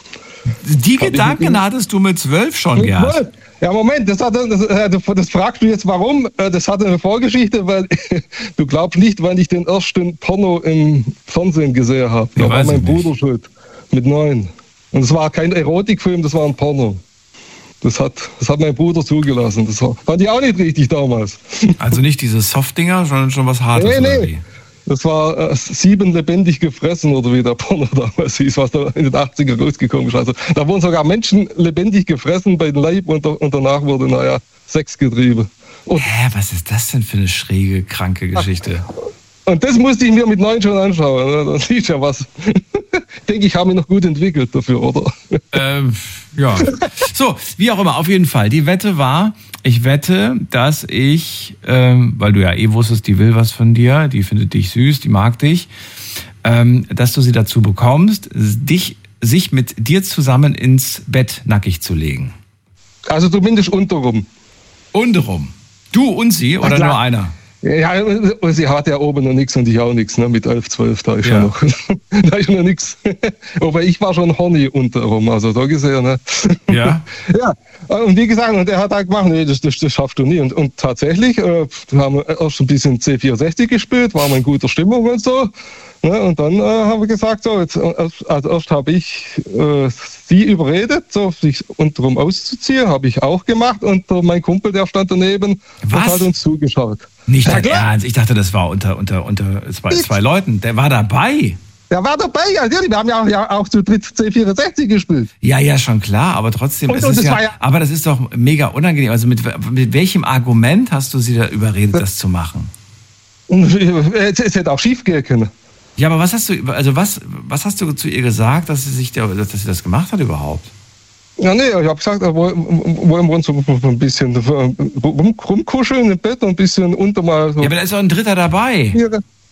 Die Gedanken hattest du mit zwölf schon, Gerd? Ja, Moment, das, hat, das, das fragst du jetzt warum? Das hat eine Vorgeschichte, weil du glaubst nicht, wann ich den ersten Porno im Fernsehen gesehen habe. Da war mein Bruder schuld, mit neun. Und es war kein Erotikfilm, das war ein Porno. Das hat, das hat mein Bruder zugelassen. Das fand ich auch nicht richtig damals. Also nicht diese Softdinger, sondern schon was Hartes? Nee, nee. Oder wie? Das war äh, Sieben lebendig gefressen oder wie der Porno damals hieß, was da in den achtziger rausgekommen ist. Also da wurden sogar Menschen lebendig gefressen bei den Leib und, und danach wurde, naja, Sex getrieben. Und, Hä, was ist das denn für eine schräge, kranke Geschichte? Und das musste ich mir mit neun schon anschauen. Da siehst du ja was. Ich denke, ich habe mich noch gut entwickelt dafür, oder? Ähm, ja. So, wie auch immer, auf jeden Fall. Die Wette war, ich wette, dass ich, ähm, weil du ja eh wusstest, die will was von dir, die findet dich süß, die mag dich, ähm, dass du sie dazu bekommst, dich, sich mit dir zusammen ins Bett nackig zu legen. Also zumindest unterrum. Unterrum? Du und sie oder nur einer? Ja, sie hat ja oben noch nichts und ich auch nichts, ne? Mit elf, zwölf, da ist ja ja noch, da ist noch nichts. Aber ich war schon horny unterrum, also da gesehen, ne? Ja. Ja, und wie gesagt, und er hat halt gemacht, nee, das, das, das schaffst du nie. Und, und tatsächlich, äh, wir haben erst ein bisschen C vierundsechzig gespielt, waren wir in guter Stimmung und so. Ne? Und dann äh, haben wir gesagt, so, jetzt, also erst habe ich äh, sie überredet, so, sich untenrum auszuziehen, habe ich auch gemacht. Und äh, mein Kumpel, der stand daneben, Was? und hat uns zugeschaut. Nicht Ja, dein Ernst? Ich dachte, das war unter, unter, unter zwei, zwei Leuten. Der war dabei. Der war dabei, natürlich. Wir haben ja auch, ja auch zu dritt C vierundsechzig gespielt. Ja, ja, schon klar, aber trotzdem, Und- es und ist es ja, war ja- aber das ist doch mega unangenehm. Also mit, mit welchem Argument hast du sie da überredet, das zu machen? Und es, es hätte auch schief gehen können. Ja, aber was hast du, also was, was hast du zu ihr gesagt, dass sie sich, da, dass sie das gemacht hat überhaupt? Ja, nee, ich habe gesagt, äh, wollen wir uns so ein bisschen rum, rumkuscheln im Bett und ein bisschen unter mal so. Ja, aber da ist doch ein Dritter dabei. Ja,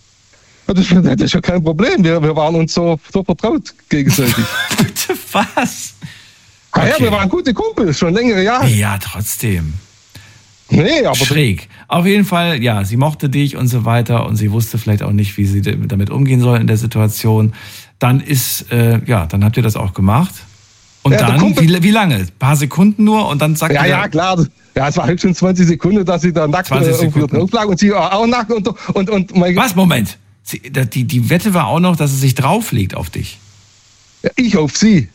das, das ist ja kein Problem. Wir, wir waren uns so, so vertraut gegenseitig. Bitte was? Ah, ja, Okay. wir waren gute Kumpels, schon längere Jahre. Ja, trotzdem. Nee, aber Schräg. Auf jeden Fall, ja, sie mochte dich und so weiter und sie wusste vielleicht auch nicht, wie sie damit umgehen soll in der Situation. Dann ist, äh, ja, dann habt ihr das auch gemacht. Und Ja, der dann, Kumpel- wie, wie lange? Ein paar Sekunden nur und dann sagt Ja, ihr, ja, klar. Ja, es war höchstens zwanzig Sekunden, dass sie da nackt äh, zwanzig auf ihr Sekunden. drauf lag und sie auch nackt und, und, und mein Was, Moment. Sie, die, die Wette war auch noch, dass es sich drauflegt auf dich. ich auf sie.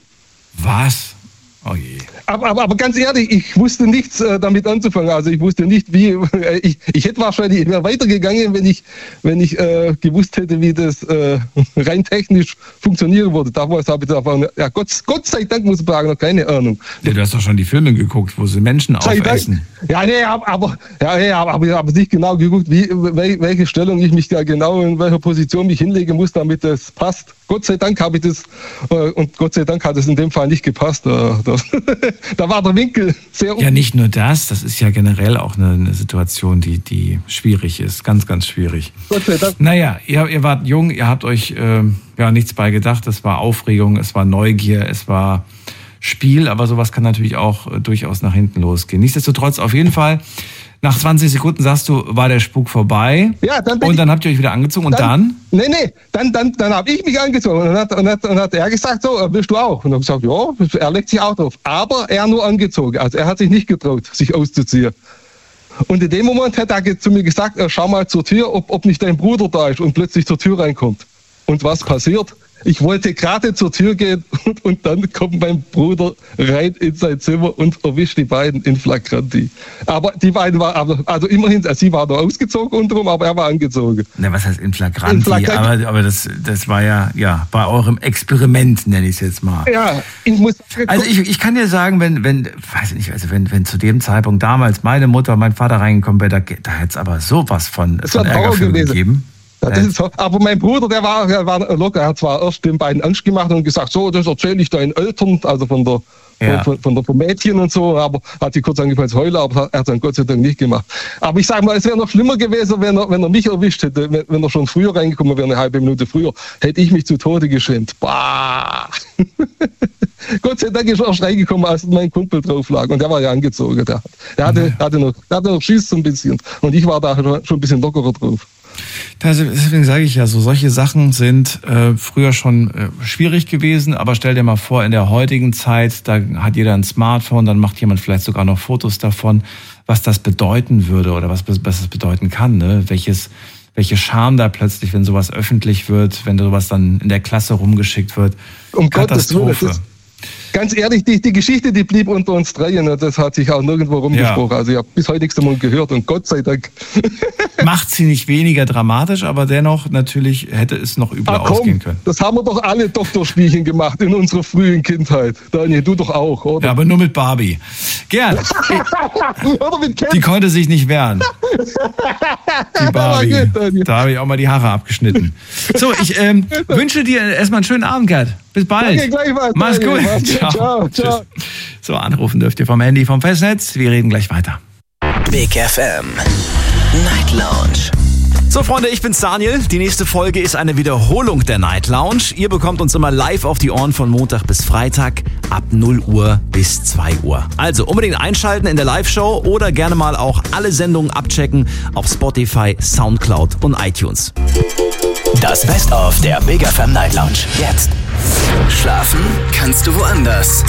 Was? Oh je. Aber, aber, aber ganz ehrlich, ich wusste nichts äh, damit anzufangen. Also ich wusste nicht, wie. Äh, ich, ich hätte wahrscheinlich, ich wäre weitergegangen, wenn ich, wenn ich äh, gewusst hätte, wie das äh, rein technisch funktionieren würde. Damals habe ich davon, ja, Gott, Gott sei Dank muss ich sagen, noch keine Ahnung. Ja, du hast doch schon die Filme geguckt, wo sie Menschen Sei Dank. aufessen. Ja, nee, aber, aber, ja, nee, aber, aber ich habe nicht genau geguckt, wie, wel- welche Stellung ich mich da genau in welcher Position mich hinlegen muss, damit das passt. Gott sei Dank habe ich das, äh, und Gott sei Dank hat es in dem Fall nicht gepasst. Äh, da, da war der Winkel sehr Ja, nicht nur das, das ist ja generell auch eine, eine Situation, die, die schwierig ist. Ganz, ganz schwierig. Gott sei Dank. Naja, ihr, ihr wart jung, ihr habt euch ähm, ja nichts bei gedacht. Es war Aufregung, es war Neugier, es war Spiel, aber sowas kann natürlich auch äh, durchaus nach hinten losgehen. Nichtsdestotrotz, auf jeden Fall, nach zwanzig Sekunden sagst du, war der Spuk vorbei. Ja, dann bin Und ich- dann habt ihr euch wieder angezogen und dann? Nee, nee, dann, dann, dann habe ich mich angezogen und dann hat, und hat, und hat er gesagt, so, äh, willst du auch? Und dann habe ich gesagt, ja, er legt sich auch drauf. Aber er nur angezogen, also er hat sich nicht getraut, sich auszuziehen. Und in dem Moment hat er ge- zu mir gesagt, äh, schau mal zur Tür, ob, ob nicht dein Bruder da ist und plötzlich zur Tür reinkommt. Und was passiert? Ich wollte gerade zur Tür gehen und, und dann kommt mein Bruder rein in sein Zimmer und erwischt die beiden in Flagranti. Aber die beiden waren, also immerhin, sie war noch ausgezogen unterrum, aber er war angezogen. Na, was heißt in Flagranti? In Flagranti. Aber, aber das, das war ja, ja bei eurem Experiment, nenne ich es jetzt mal. Ja, ich muss. Also ich, ich kann dir sagen, wenn, wenn, weiß ich nicht, also wenn, wenn zu dem Zeitpunkt damals meine Mutter, mein Vater reingekommen wäre, da, da hätte es aber sowas von, Es von war Trauer Ärger für gewesen. gegeben. Ja, das ist so. Aber mein Bruder, der war, der war locker. Er hat zwar erst den beiden Angst gemacht und gesagt, so, das erzähle ich deinen Eltern, also von der, Ja. von, von der vom Mädchen und so, aber hat sie kurz angefangen zu heulen, aber er hat dann Gott sei Dank nicht gemacht. Aber ich sage mal, es wäre noch schlimmer gewesen, wenn er, wenn er mich erwischt hätte, wenn, wenn er schon früher reingekommen wäre, eine halbe Minute früher, hätte ich mich zu Tode geschämt. Bah! Gott sei Dank ist er erst reingekommen, als mein Kumpel drauf lag. Und der war ja angezogen. Der, der, hatte, der, hatte, noch, der hatte noch Schiss so ein bisschen. Und ich war da schon ein bisschen lockerer drauf. Deswegen sage ich ja, so solche Sachen sind äh, früher schon äh, schwierig gewesen, aber stell dir mal vor, in der heutigen Zeit, da hat jeder ein Smartphone, dann macht jemand vielleicht sogar noch Fotos davon, was das bedeuten würde oder was, was das bedeuten kann, ne? Welches, welche Scham da plötzlich, wenn sowas öffentlich wird, wenn sowas dann in der Klasse rumgeschickt wird. Um Katastrophe. Gottes Willen, ganz ehrlich, die, die Geschichte, die blieb unter uns dreien und das hat sich auch nirgendwo rumgesprochen. Ja. Also ich habe bis heute nichts davon gehört und Gott sei Dank. Macht sie nicht weniger dramatisch, aber dennoch natürlich hätte es noch übler ah, komm, ausgehen können. Das haben wir doch alle Doktorspielchen gemacht in unserer frühen Kindheit. Daniel, du doch auch, oder? Ja, aber nur mit Barbie. Gerd, oder mit Ken. Die konnte sich nicht wehren. Die Barbie. Da habe ich auch mal die Haare abgeschnitten. So, ich ähm, wünsche dir erstmal einen schönen Abend, Gerd. Bis bald. Okay, gleich was. Mach's gut. Ciao. Ciao, ciao. So, anrufen dürft ihr vom Handy vom Festnetz. Wir reden gleich weiter. Big F M Night Lounge. So, Freunde, ich bin's Daniel. Die nächste Folge ist eine Wiederholung der Night Lounge. Ihr bekommt uns immer live auf die Ohren von Montag bis Freitag ab null Uhr bis zwei Uhr. Also unbedingt einschalten in der Live-Show oder gerne mal auch alle Sendungen abchecken auf Spotify, Soundcloud und iTunes. Das Best-of der Big F M Night Lounge. Jetzt. Schlafen kannst du woanders.